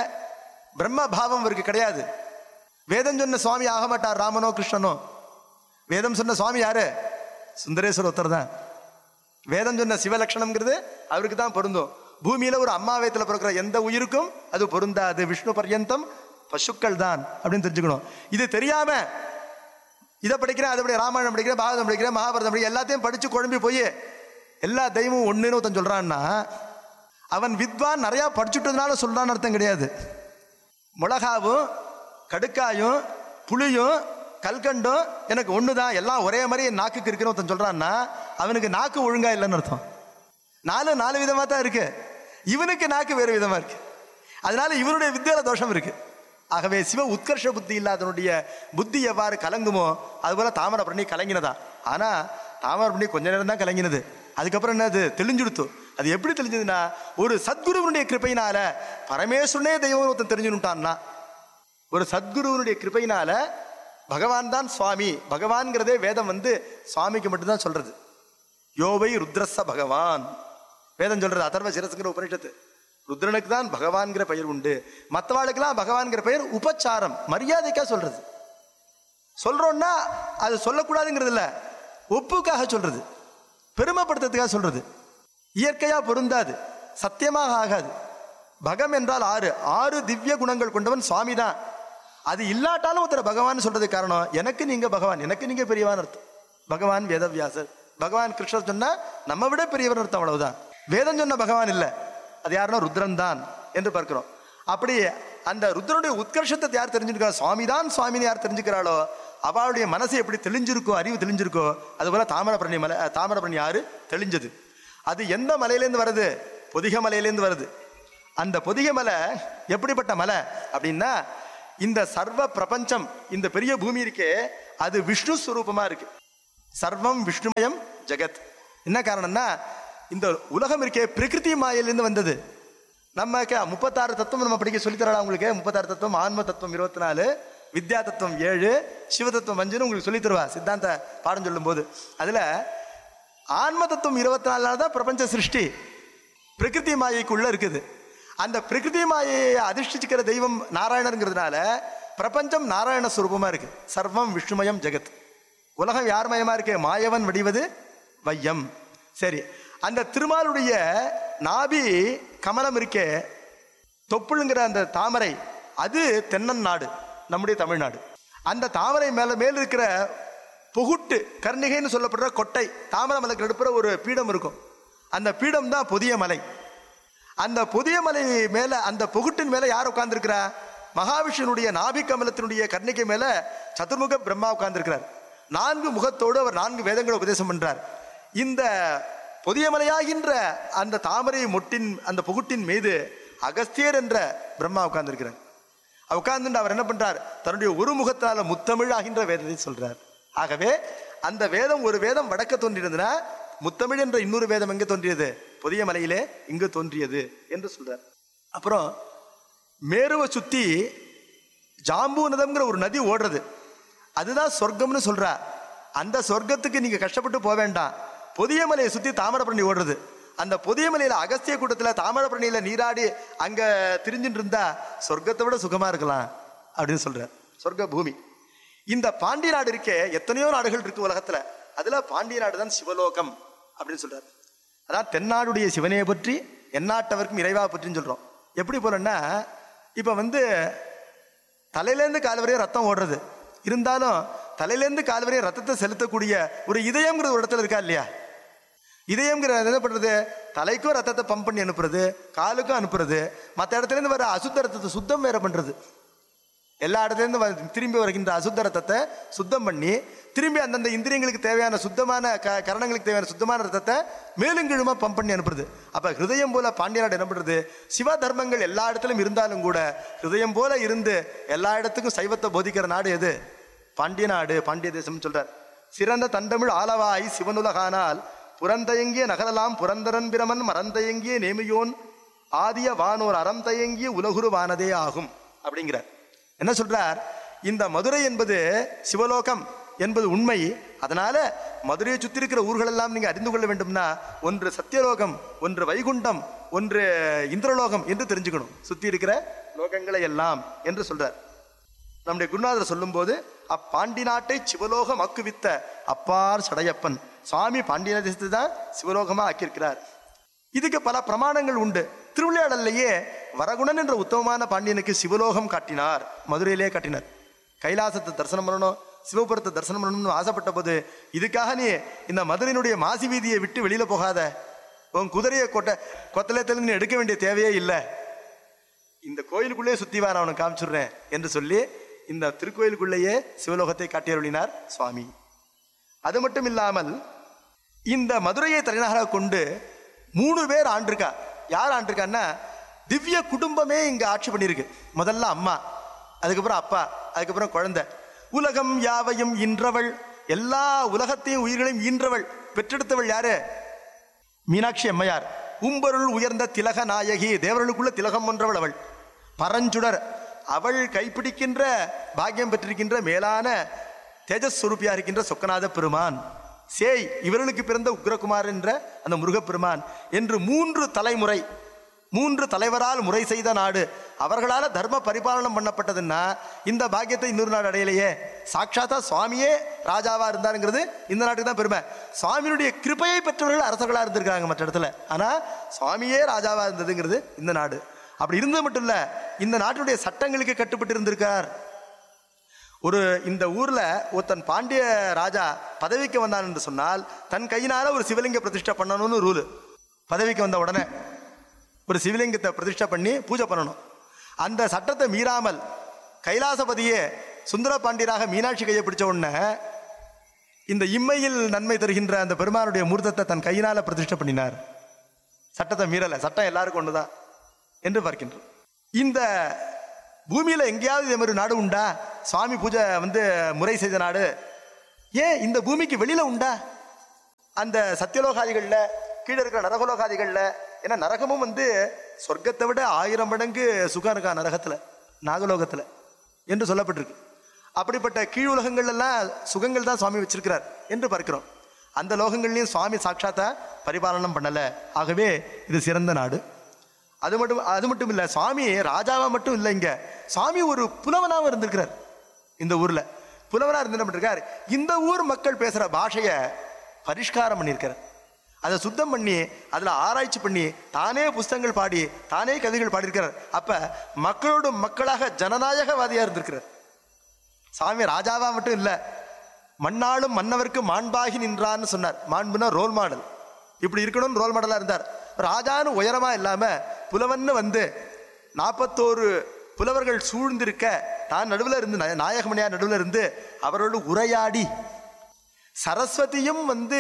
பிரம்ம பாவம் அவருக்கு கிடையாது. வேதம் சொன்ன சுவாமி ஆக மாட்டார் ராமனோ கிருஷ்ணனோ. வேதம் சொன்ன சுவாமி யாரு? சுந்தரேஸ்வரர் ஒருத்தர் தான். வேதம் சொன்ன சிவலட்சணம்ங்கிறது அவருக்கு தான் பொருந்தும். பூமியில ஒரு அம்மா வயத்துல பிறக்கிற எந்த உயிருக்கும் அது பொருந்தாது. விஷ்ணு பர்யந்தம் பசுக்கள் தான் அப்படின்னு தெரிஞ்சுக்கணும். இது தெரியாம இதை படிக்கிறேன், அதை படிக்கிறேன், ராமாயணம் படிக்கிறேன், பாரதம் படிக்கிறேன், மகாபாரதம் படிக்கிறேன், எல்லாத்தையும் படிச்சு குழம்பி போய் எல்லா தெய்வமும் ஒண்ணுன்னு ஒருத்தன் சொல்றான்னா அவன் வித்வான் நிறைய படிச்சுட்டதுனால சொல்றான்னு அர்த்தம் கிடையாது. மிளகாவும் கடுக்காயும் புளியும் கல்கண்டும் எனக்கு ஒண்ணுதான், எல்லாம் ஒரே மாதிரி என் நாக்குக்கு இருக்குன்னு ஒருத்தன் சொல்றான்னா அவனுக்கு நாக்கு ஒழுங்கா இல்லைன்னு அர்த்தம். நாலு விதமா தான் இருக்கு, இவனுக்கு நாக்கு வேறு விதமா இருக்கு. அதனால இவனுடைய வித்தியால தோஷம் இருக்கு. ஆகவே சிவ உத்கர்ஷ புத்தி இல்லாதவனுடைய புத்தி எவ்வாறு கலங்குமோ அதுபோல தாமிரபரணி கலங்கினதா. ஆனா தாமிரபரணி கொஞ்ச நேரம் தான் கலங்கினது. அதுக்கப்புறம் என்னது தெளிஞ்சுடுத்து. அது எப்படி தெளிஞ்சதுன்னா ஒரு சத்குருவனுடைய கிருபையினால பரமேஸ்வரனே தெய்வம் ஒருத்தன் தெரிஞ்சுட்டான்னா, ஒரு சத்குருவனுடைய கிருபையினால பகவான் தான் சுவாமி. பகவான்கிறதே வேதம் சுவாமிக்கு மட்டும்தான் சொல்றது. யோவை ருத்ரஸ பகவான் வேதம் சொல்றது. அதர்வ சிரசுங்கிற உபனிஷத்து. ருத்ரனுக்கு தான் பகவான்கிற பெயர் உண்டு. மற்றவாளுக்கெல்லாம் பகவான்கிற பெயர் உபச்சாரம், மரியாதைக்கா சொல்றது. சொல்றோம்னா அது சொல்லக்கூடாதுங்கிறது இல்ல, ஒப்புக்காக சொல்றது, பெருமைப்படுத்துறதுக்காக சொல்றது. இயற்கையா பொருந்தாது, சத்தியமாக ஆகாது. பகம் என்றால் 6 திவ்ய குணங்கள் கொண்டவன் சுவாமி தான். அது இல்லாட்டாலும் ஒருத்தர் பகவான் சொல்றது காரணம் எனக்கு நீங்க பகவான், எனக்கு நீங்க பெரியவான் அர்த்தம். பகவான் வேதவியாசர், பகவான் கிருஷ்ணர் சொன்னா நம்ம விட பெரியவர் அர்த்தம், அவ்வளவுதான். வேதம் சொன்ன பகவான் இல்லை, அது யாருன்னா ருத்ரன் தான் என்று பார்க்கிறோம். அப்படி அந்த ருத்ரனுடைய உத்கர்ஷத்தை யார் தெரிஞ்சுக்கிறார், சுவாமி தான் சுவாமின்னு யார் தெரிஞ்சுக்கிறாளோ அவளுடைய மனசு எப்படி தெளிஞ்சிருக்கோ, அறிவு தெளிஞ்சிருக்கோ, அதுபோல தாமிரபரணி ஆறு தெளிஞ்சது. அது எந்த மலையிலேருந்து வருது? பொதிகை மலையிலேருந்து வருது. அந்த பொதிகை மலை எப்படிப்பட்ட மலை அப்படின்னா, இந்த சர்வ பிரபஞ்சம், இந்த பெரிய பூமி இருக்கே, அது விஷ்ணு ஸ்வரூபமா இருக்கு. சர்வம் விஷ்ணுமயம் ஜெகத். என்ன காரணம்னா, இந்த உலகம் இருக்கே பிரகிருதி மாயிலிருந்து வந்தது. நம்ம 36 தத்துவம் நம்ம படிக்க சொல்லித்தரலாம் உங்களுக்கு. 36 தத்துவம், ஆன்ம தத்துவம் 24, வித்யா தத்துவம் 7, சிவ தத்துவம் 5 உங்களுக்கு சொல்லி தருவா சித்தாந்த பாடம் சொல்லும் போது. அதுல ஆன்ம தத்துவம் 24 தான் பிரபஞ்ச சிருஷ்டி பிரகிருதி மாயைக்குள்ள இருக்குது. அந்த பிரகிருதி மாயையை அதிர்ஷ்டிச்சுக்கிற தெய்வம் நாராயணருங்கிறதுனால பிரபஞ்சம் நாராயண ஸ்வரூபமா இருக்கு. சர்வம் விஷ்ணுமயம் ஜெகத். உலகம் யார் மயமா இருக்கு? மாயவன் வடிவது வையம். சரி, அந்த திருமாலுடைய நாபி கமலம் இருக்கே, தொப்புளுங்கிற அந்த தாமரை, அது தென்னன் நாடு, நம்முடைய தமிழ்நாடு. அந்த தாமரை மேல் இருக்கிற புகுட்டு கர்ணிகைன்னு சொல்லப்படுற கொட்டை, தாமரை மலைக்கு எடுப்புற ஒரு பீடம் இருக்கும். அந்த பீடம் தான் புதிய மலை. அந்த புதிய மலை மேல, அந்த புகுட்டின் மேல யார் உட்கார்ந்துருக்கிறா? மகாவிஷ்ணுடைய நாபி கமலத்தினுடைய கர்ணிகை மேல சதுர்முக பிரம்மா உட்கார்ந்துருக்கிறார். 4 முகத்தோடு அவர் 4 வேதங்களை உபதேசம் பண்றார். இந்த புதிய மலையாகின்ற அந்த தாமரை மொட்டின் அந்த புகுட்டின் மீது அகஸ்தியர் என்ற பிரம்மா உட்கார்ந்துருக்கிறார். உட்கார்ந்து அவர் என்ன பண்றார்? தன்னுடைய ஒரு முகத்தால முத்தமிழ் ஆகின்ற வேதத்தை சொல்றார். ஆகவே அந்த வேதம், ஒரு வேதம் வடக்க தோன்றியிருந்தனா, முத்தமிழ் என்ற இன்னொரு வேதம் எங்க தோன்றியது? புதிய மலையிலே இங்கு தோன்றியது என்று சொல்றார். அப்புறம் மேருவை சுத்தி ஜாம்பூநதம்ங்கிற ஒரு நதி ஓடுறது, அதுதான் சொர்க்கம்னு சொல்றா. அந்த சொர்க்கத்துக்கு நீங்க கஷ்டப்பட்டு போக வேண்டாம். புதிய மலையை சுத்தி தாமிரபரணி ஓடுறது. அந்த புதிய மலையில அகஸ்திய கூட்டத்தில் தாமிரபரணியில நீராடி அங்க திரிஞ்சுட்டு இருந்தா சொர்க்கத்தை விட சுகமா இருக்கலாம் அப்படின்னு சொல்றார். சொர்க்க பூமி. இந்த பாண்டிய நாடு இருக்கே, எத்தனையோ நாடுகள் இருக்கு உலகத்துல, அதுல பாண்டிய நாடு தான் சிவலோகம் அப்படின்னு சொல்றாரு. அதான் தென்னாடுடைய சிவனையை பற்றி எந்நாட்டவருக்கும் இறைவா பற்றின்னு சொல்றோம். எப்படி போலன்னா, இப்ப தலையிலேருந்து கால் வரையும் ரத்தம் ஓடுறது, இருந்தாலும் தலையிலேருந்து கால் வரையும் ரத்தத்தை செலுத்தக்கூடிய ஒரு இதயம்ங்கிற ஒரு இடத்துல இருக்கா இல்லையா? இதயம்ங்கிற என்ன பண்றது? தலைக்கும் ரத்தத்தை பம்ப் பண்ணி அனுப்புறது, காலுக்கும் அனுப்புறது, மற்ற இடத்துல இருந்து வர அசுத்த ரத்தத்தை சுத்தம் வேற பண்றது. எல்லா இடத்துலேருந்து திரும்பி வருகின்ற அசுத்த ரத்தத்தை சுத்தம் பண்ணி திரும்பி அந்தந்த இந்திரியங்களுக்கு தேவையான சுத்தமான கரணங்களுக்கு தேவையான சுத்தமான ரத்தத்தை மேலும் கீழுமா பம்ப் பண்ணி அனுப்புறது. அப்ப ஹிருதயம் போல பாண்டிய நாடு என்ன பண்றது? சிவ தர்மங்கள் எல்லா இடத்திலும் இருந்தாலும் கூட ஹிருதயம் போல இருந்து எல்லா இடத்துக்கும் சைவத்தை போதிக்கிற நாடு எது? பாண்டிய நாடு, பாண்டிய தேசம் சொல்றார். சிறந்த தண்டமிழ் ஆலவாய் சிவனுலகானால் புறந்தயங்கிய நகரலாம் புரந்தரன் பிரமன் மறந்தயங்கிய நேமியோன் ஆதிய வானோர் அறந்தயங்கிய உலகுரு வானதே ஆகும் அப்படிங்கிறார். என்ன சொல்றார்? இந்த மதுரை என்பது சிவலோகம் என்பது உண்மை. அதனால மதுரையை சுற்றி இருக்கிற ஊர்கள் எல்லாம் நீங்க அறிந்து கொள்ள வேண்டும்னா, ஒன்று சத்தியலோகம், ஒன்று வைகுண்டம், ஒன்று இந்திரலோகம் என்று தெரிஞ்சுக்கணும். சுத்தி இருக்கிற லோகங்களை எல்லாம் என்று சொல்றார். நம்முடைய குருநாதர் சொல்லும் போது, அப்பாண்டி நாட்டை சிவலோகம் ஆக்குவித்த அப்பார் சடையப்பன் சுவாமி பாண்டிய தேசத்தை தான் சிவலோகமா ஆக்கியிருக்கிறார். இதுக்கு பல பிரமாணங்கள் உண்டு. திருவிளையாடல்லையே வரகுணன் என்ற உத்தமமான பாண்டியனுக்கு சிவலோகம் காட்டினார், மதுரையிலே காட்டினார். கைலாசத்தை தரிசனம் பண்ணணும், சிவபுரத்தை தரிசனம் பண்ணணும்னு ஆசைப்பட்ட போது, இதுக்காக நீ இந்த மதுரையினுடைய மாசி வீதியை விட்டு வெளியில போகாத, உன் குதிரையை கொத்தலத்தில் நீ எடுக்க வேண்டிய தேவையே இல்லை, இந்த கோயிலுக்குள்ளே சுத்திவா நான் அவனை காமிச்சுடுறேன் என்று சொல்லி இந்த திருக்கோயிலுக்குள்ளேயே சிவலோகத்தை காட்டியருளினார் சுவாமி. அது மட்டும் இல்லாமல் இந்த மதுரையை தலைநகராக கொண்டு 3 பேர் ஆண்டிருக்கா. யார் ஆண்டிருக்கான்னா, திவ்ய குடும்பமே இங்க ஆட்சி பண்ணியிருக்கு. முதல்ல அம்மா, அதுக்கப்புறம் அப்பா, அதுக்கப்புறம் குழந்தை. உலகம் யாவையும் ஈன்றவள், எல்லா உலகத்தையும் உயிர்களையும் ஈன்றவள், பெற்றெடுத்தவள் யாரு? மீனாட்சி அம்மையார். உம்பொருள் உயர்ந்த திலக நாயகி, தேவர்களுக்குள்ள திலகம் ஒன்றவள் அவள். பரஞ்சுடர், அவள் கைப்பிடிக்கின்ற பாக்கியம் பெற்றிருக்கின்ற மேலான தேஜஸ் சுரூபியா இருக்கின்ற சொக்கநாத பெருமான். சேய், இவர்களுக்கு பிறந்த உக்ரகுமார் என்ற அந்த முருகப்பெருமான் என்று 3 தலைமுறை, 3 தலைவரால் முறை செய்த நாடு. அவர்களால் தர்ம பரிபாலனம் பண்ணப்பட்டதுன்னா இந்த பாக்கியத்தை இன்னொரு நாடு அடையலையே. சாட்சாத்தா சுவாமியே ராஜாவா இருந்தாருங்கிறது இந்த நாட்டுக்கு தான் பெருமை. சுவாமியுடைய கிருபையை பெற்றவர்கள் அரசர்களா இருந்திருக்காங்க மற்ற இடத்துல, ஆனா சுவாமியே ராஜாவா இருந்ததுங்கிறது இந்த நாடு. அப்படி இருந்தது மட்டும் இல்ல, இந்த நாட்டுடைய சட்டங்களுக்கு கட்டுப்பட்டு இருந்திருக்கார். இந்த ஊர்ல ஒருத்தன் பாண்டிய ராஜா பதவிக்கு வந்தான் என்று சொன்னால் தன் கையினால ஒரு சிவலிங்க பிரதிஷ்டை பண்ணணும்னு ரூல். பதவிக்கு வந்த உடனே ஒரு சிவலிங்கத்தை பிரதிஷ்டை பண்ணி பூஜை பண்ணணும். அந்த சட்டத்தை மீறாமல் கைலாசபதியே சுந்தர பாண்டியராக மீனாட்சி கையை பிடிச்ச உடனே இந்த இம்மையில் நன்மை தருகின்ற அந்த பெருமானுடைய மூர்த்தத்தை தன் கையினால பிரதிஷ்டை பண்ணினார். சட்டத்தை மீறலை, சட்டம் எல்லாருக்கும் ஒண்ணுதான் என்று பார்க்கின்றோம். இந்த பூமியில எங்கேயாவது இதே மாதிரி நாடு உண்டா? சுவாமி பூஜை முறை செய்த நாடு ஏன் இந்த பூமிக்கு வெளியில உண்டா? அந்த சத்தியலோகாதிகள்ல, கீழே இருக்கிற நரகலோகாதிகள்ல, ஏன்னா நரகமும் சொர்க்கத்தை விட 1000 மடங்கு சுகம் இருக்கா நரகத்துல, நாகலோகத்துல என்று சொல்லப்பட்டிருக்கு. அப்படிப்பட்ட கீழ் உலகங்கள் எல்லாம் சுகங்கள் தான் சுவாமி வச்சிருக்கிறார் என்று பார்க்கிறோம். அந்த லோகங்கள்லையும் சுவாமி சாட்சாத்தா பரிபாலனம் பண்ணல. ஆகவே இது சிறந்த நாடு. அது மட்டும் இல்ல, சுவாமி ராஜாவா மட்டும் இல்லை, இங்க சுவாமி ஒரு புலவனாவும் இருந்திருக்கிறார். இந்த ஊர்ல புலவனா இருந்து என்ன பண்ணிருக்கார், இந்த ஊர் மக்கள் பேசுற பாஷைய பரிஷ்காரம் பண்ணியிருக்கிறார். அதை சுத்தம் பண்ணி அதுல ஆராய்ச்சி பண்ணி தானே புஸ்தகங்கள் பாடி தானே கவிதைகள் பாடியிருக்கிறார். அப்ப மக்களோடு மக்களாக ஜனநாயகவாதியா இருந்திருக்கிறார். சாமி ராஜாவா மட்டும் இல்ல, மண்ணாளும் மன்னவருக்கு மாண்பாகி நின்றான்னு சொன்னார். மாண்புனா ரோல் மாடல், இப்படி இருக்கணும்னு ரோல் மாடலா இருந்தார். ராஜான்னு உயரமா இல்லாம புலவன்னு 41 புலவர்கள் சூழ்ந்திருக்க தான் நடுவில் இருந்து, நாயகமணியார் நடுவில் இருந்து அவரோடு உரையாடி, சரஸ்வதியும்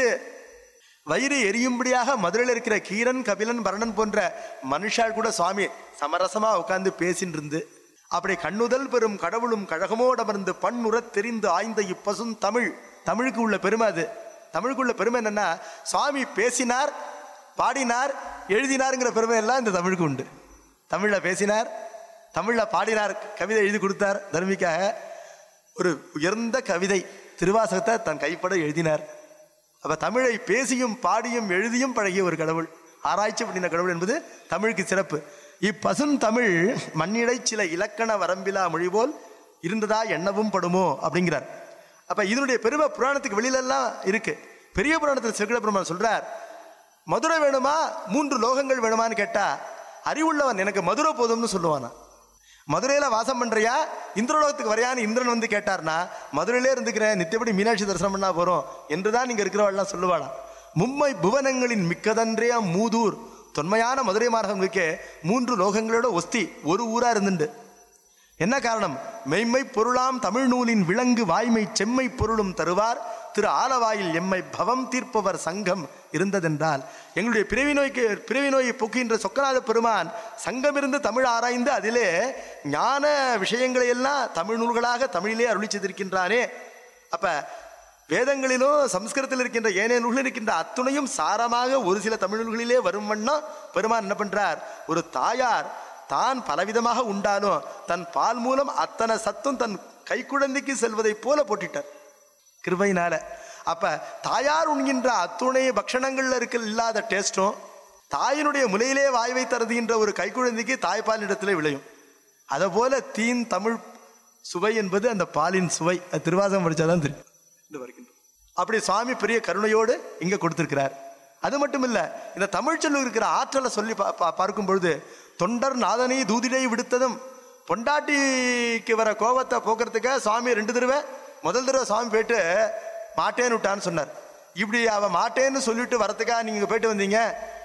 வயிறு எரியும்படியாக மதுரையில் இருக்கிற கீரன், கபிலன், பரணன் போன்ற மனுஷால் கூட சுவாமி சமரசமா உட்கார்ந்து பேசின்னு இருந்து, அப்படி கண்ணுதல் பெரும் கடவுளும் கழகமோடமர்ந்து பண்ணுறத் தெரிந்து ஆய்ந்த இப்பசும் தமிழ். தமிழுக்கு உள்ள பெருமை அது. தமிழுக்கு உள்ள பெருமை என்னன்னா, சுவாமி பேசினார், பாடினார், எழுதினாருங்கிற பெருமை எல்லாம் இந்த தமிழுக்கு உண்டு. தமிழ்ல பேசினார், தமிழ்ல பாடினார், கவிதை எழுதி கொடுத்தார். தர்மிக்காக ஒரு உயர்ந்த கவிதை திருவாசகத்தை தன் கைப்பட எழுதினார். அப்ப தமிழை பேசியும் பாடியும் எழுதியும் பழகிய ஒரு கடவுள், ஆராய்ச்சி பண்ணின கடவுள் என்பது தமிழுக்கு சிறப்பு. இப்பசும் தமிழ் மண்ணிடை சில இலக்கண வரம்பிலா மொழி போல் இருந்ததா எண்ணவும் படுமோ அப்படிங்கிறார். அப்ப இதனுடைய பெருமை புராணத்துக்கு வெளியிலெல்லாம் இருக்கு. பெரிய புராணத்தில் சிறுகட பெருமாள் சொல்றார், மதுரை வேணுமா 3 லோகங்கள் வேணுமான்னு கேட்டா அறிவுள்ளவன் எனக்கு மதுரை போதும்னு சொல்லுவானா. மதுரையில வாசம் பண்றியா, இந்திரலோகத்துக்கு வரையான்னு இந்திரன் கேட்டார்னா மதுரையிலே இருந்துக்கிறேன், நித்தியப்படி மீனாட்சி தரிசனம் பண்ணா போறோம் என்றுதான் நீங்க இருக்கிறவாள்லாம் சொல்லுவாளா. மும்மை புவனங்களின் மிக்கதன்றே மூதூர், தொன்மையான மதுரை மாநகரம் இருக்கே 3 லோகங்களோட ஒஸ்தி ஒரு ஊரா இருந்துண்டு. என்ன காரணம்? மெய்மை பொருளாம் தமிழ் நூலின் விலங்கு வாய்மை செம்மை பொருளும் தருவார் திரு ஆலவாயில் எம்மை பவம் தீர்ப்பவர் சங்கம் இருந்ததென்றால், எங்களுடைய பிறவி நோயை போக்குகின்ற சொக்கநாத பெருமான் சங்கம் இருந்து தமிழ் ஆராய்ந்து அதிலே ஞான விஷயங்களை எல்லாம் தமிழ் நூல்களாக தமிழிலே அருளி செய்திருக்கின்றானே. அப்ப வேதங்களிலும் சம்ஸ்கிருதத்தில் இருக்கின்ற ஏனைய நூல்களில் இருக்கின்ற அத்துணையும் சாரமாக ஒரு சில தமிழ் நூல்களிலே வரும் வண்ணம் பெருமான் என்ன பண்றார், ஒரு தாயார் தான் பலவிதமாக உண்டாலும் தன் பால் மூலம் அத்தனை சத்தும் தன் கைக்குழந்தைக்கு செல்வதை போல போட்டிட்டார் கிருபையினால. அப்ப தாயார் உண்கின்ற அத்துணை பக்ஷணங்கள்ல இல்லாத டேஸ்டும் தாயினுடைய முலையிலே வாய் வைத்தருதுகின்ற ஒரு கைக்குழந்தைக்கு தாய்ப்பால் இடத்துல விளையும். அதை போல தீன் தமிழ் சுவை என்பது அந்த பாலின் சுவை. திருவாசகம் படிச்சாதான் தெரியும். அப்படி சுவாமி பெரிய கருணையோடு இங்க கொடுத்திருக்கிறார். அது மட்டும் இல்ல, இந்த தமிழ் சொல்லு இருக்கிற ஆற்றலை சொல்லி பார்க்கும் பொழுது, தொண்டர் நாதனை தூதிடை விடுத்ததும் பொண்டாட்டிக்கு வர கோபத்தை போக்குறதுக்காக சுவாமி 2 தடவை, முதல் தடவை சுவாமி போயிட்டு மாட்டேன்னு விட்டான்னு சொன்னார். இப்படி அவ மாட்டேன்னு சொல்லிட்டு வரத்துக்காக நீங்க போயிட்டு வந்தீங்க,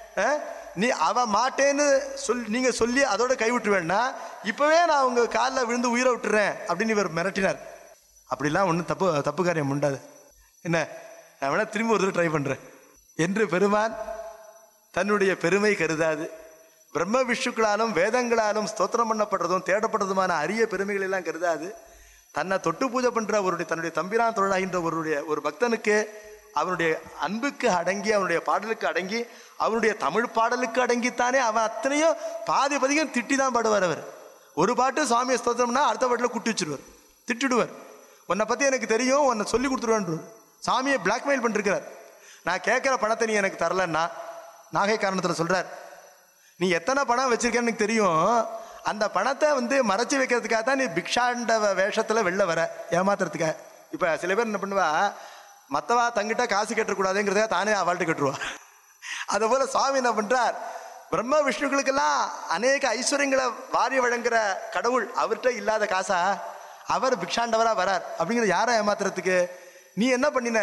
நீ அவ மாட்டேன்னு நீங்க சொல்லி அதோட கைவிட்டு வேணா இப்பவே நான் உங்க காலில் விழுந்து உயிரை விட்டுறேன் அப்படின்னு இவர் மிரட்டினார். அப்படிலாம் ஒன்றும் தப்பு காரியம் உண்டாது. என்ன, நான் வேணா திரும்பி ஒரு ட்ரை பண்றேன் என்று பெருமான் தன்னுடைய பெருமை கருதாது. பிரம்ம விஷ்ணுக்களாலும் வேதங்களாலும் ஸ்தோத்திரம் பண்ணப்படுறதும் தேடப்படுறதுமான அரிய பெருமைகள் எல்லாம் கருதாது. தன்னை தொட்டு பூஜை பண்ற தன்னுடைய தம்பிரான் தொழிலாகின்ற ஒரு பக்தனுக்கு அவனுடைய அன்புக்கு அடங்கி, அவனுடைய பாடலுக்கு அடங்கி, அவனுடைய தமிழ் பாடலுக்கு அடங்கித்தானே அவன் அத்தனையும் பாதி பதிகம் திட்டி தான் பாடுவார். அவர் ஒரு பாட்டு சுவாமியை ஸ்தோத்திரம்னா அடுத்த பாட்டில் குட்டி வச்சிருவார், திட்டிடுவார். உன்னை பத்தி எனக்கு தெரியும், உன்னை சொல்லி கொடுத்துருவான். சாமியை பிளாக்மெயில் பண்ணிருக்கிறார். நான் கேட்கிற பணத்தை நீ எனக்கு தரலன்னா, நாகை காரணத்தில் சொல்றார், நீ எத்தனை பணம் வச்சிருக்கேன்னு எனக்கு தெரியும், அந்த பணத்தை மறைச்சி வைக்கிறதுக்காக தான் நீ பிக்ஷாண்ட வேஷத்துல வெளில வர, ஏமாத்துறதுக்காக. இப்ப சில பேர் என்ன பண்ணுவா, மற்றவா தங்கிட்ட காசு கட்டக்கூடாதுங்கிறதுக்காக தானே அவள்கிட்ட கட்டுருவா. அதை போல சுவாமி என்ன பண்றார், பிரம்ம விஷ்ணுக்களுக்கெல்லாம் அநேக ஐஸ்வர்யங்களை வாரி வழங்குற கடவுள் அவர்கிட்ட இல்லாத காசா அவர் பிக்ஷாண்டவரா வரார் அப்படிங்கிறது யாரை ஏமாத்துறதுக்கு. நீ என்ன பண்ணின,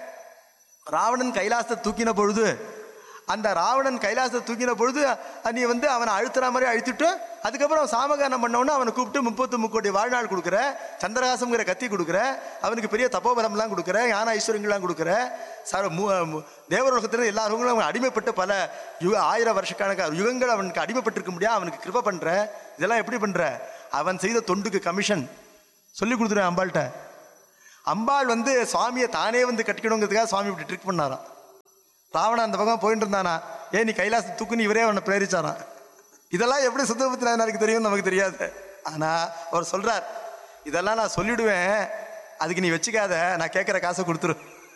ராவணன் கைலாசத்தை தூக்கின பொழுது, அந்த ராவணன் கைலாசத்தை தூக்கின பொழுது நீ அவனை அழுத்துற மாதிரி அழுத்திட்டு அதுக்கப்புறம் சாமகானம் பண்ணவொன்னே அவனை கூப்பிட்டு 33 கோடி வாழ்நாள் கொடுக்குற, சந்திரகாசம்ங்கிற கத்தி கொடுக்குற, அவனுக்கு பெரிய தப்போபலம்லாம் கொடுக்குற, ஞான ஐஸ்வர்யங்கள்லாம் கொடுக்குற, தேவலோகத்தில் எல்லா ரோகங்களும் அவன் அடிமைப்பட்டு பல 1000 வருஷக்கணக்கான யுகங்கள் அவனுக்கு அடிமைப்பட்டிருக்க முடியாது, அவனுக்கு கிருபை பண்ற. இதெல்லாம் எப்படி பண்ற? அவன் செய்த தொண்டுக்கு கமிஷன் சொல்லி கொடுத்துருவேன் அம்பாள்கிட்ட. அம்பாள் சுவாமியை தானே கட்டிக்கணுங்கிறதுக்காக சுவாமி இப்படி ட்ரிக் பண்ணாராம். ராவணன் அந்த பக்கம் போயிட்டு இருந்தானா, ஏன் நீ கைலாச தூக்குன்னு இவரே அவனை பிரேரிச்சாரான். இதெல்லாம் எப்படி சுத்தபத்தினாருக்கு தெரியும் நமக்கு தெரியாது. ஆனா அவர் சொல்றார், இதெல்லாம் நான் சொல்லிடுவேன், அதுக்கு நீ வச்சுக்காத, நான் கேட்குற காசை கொடுத்துரு.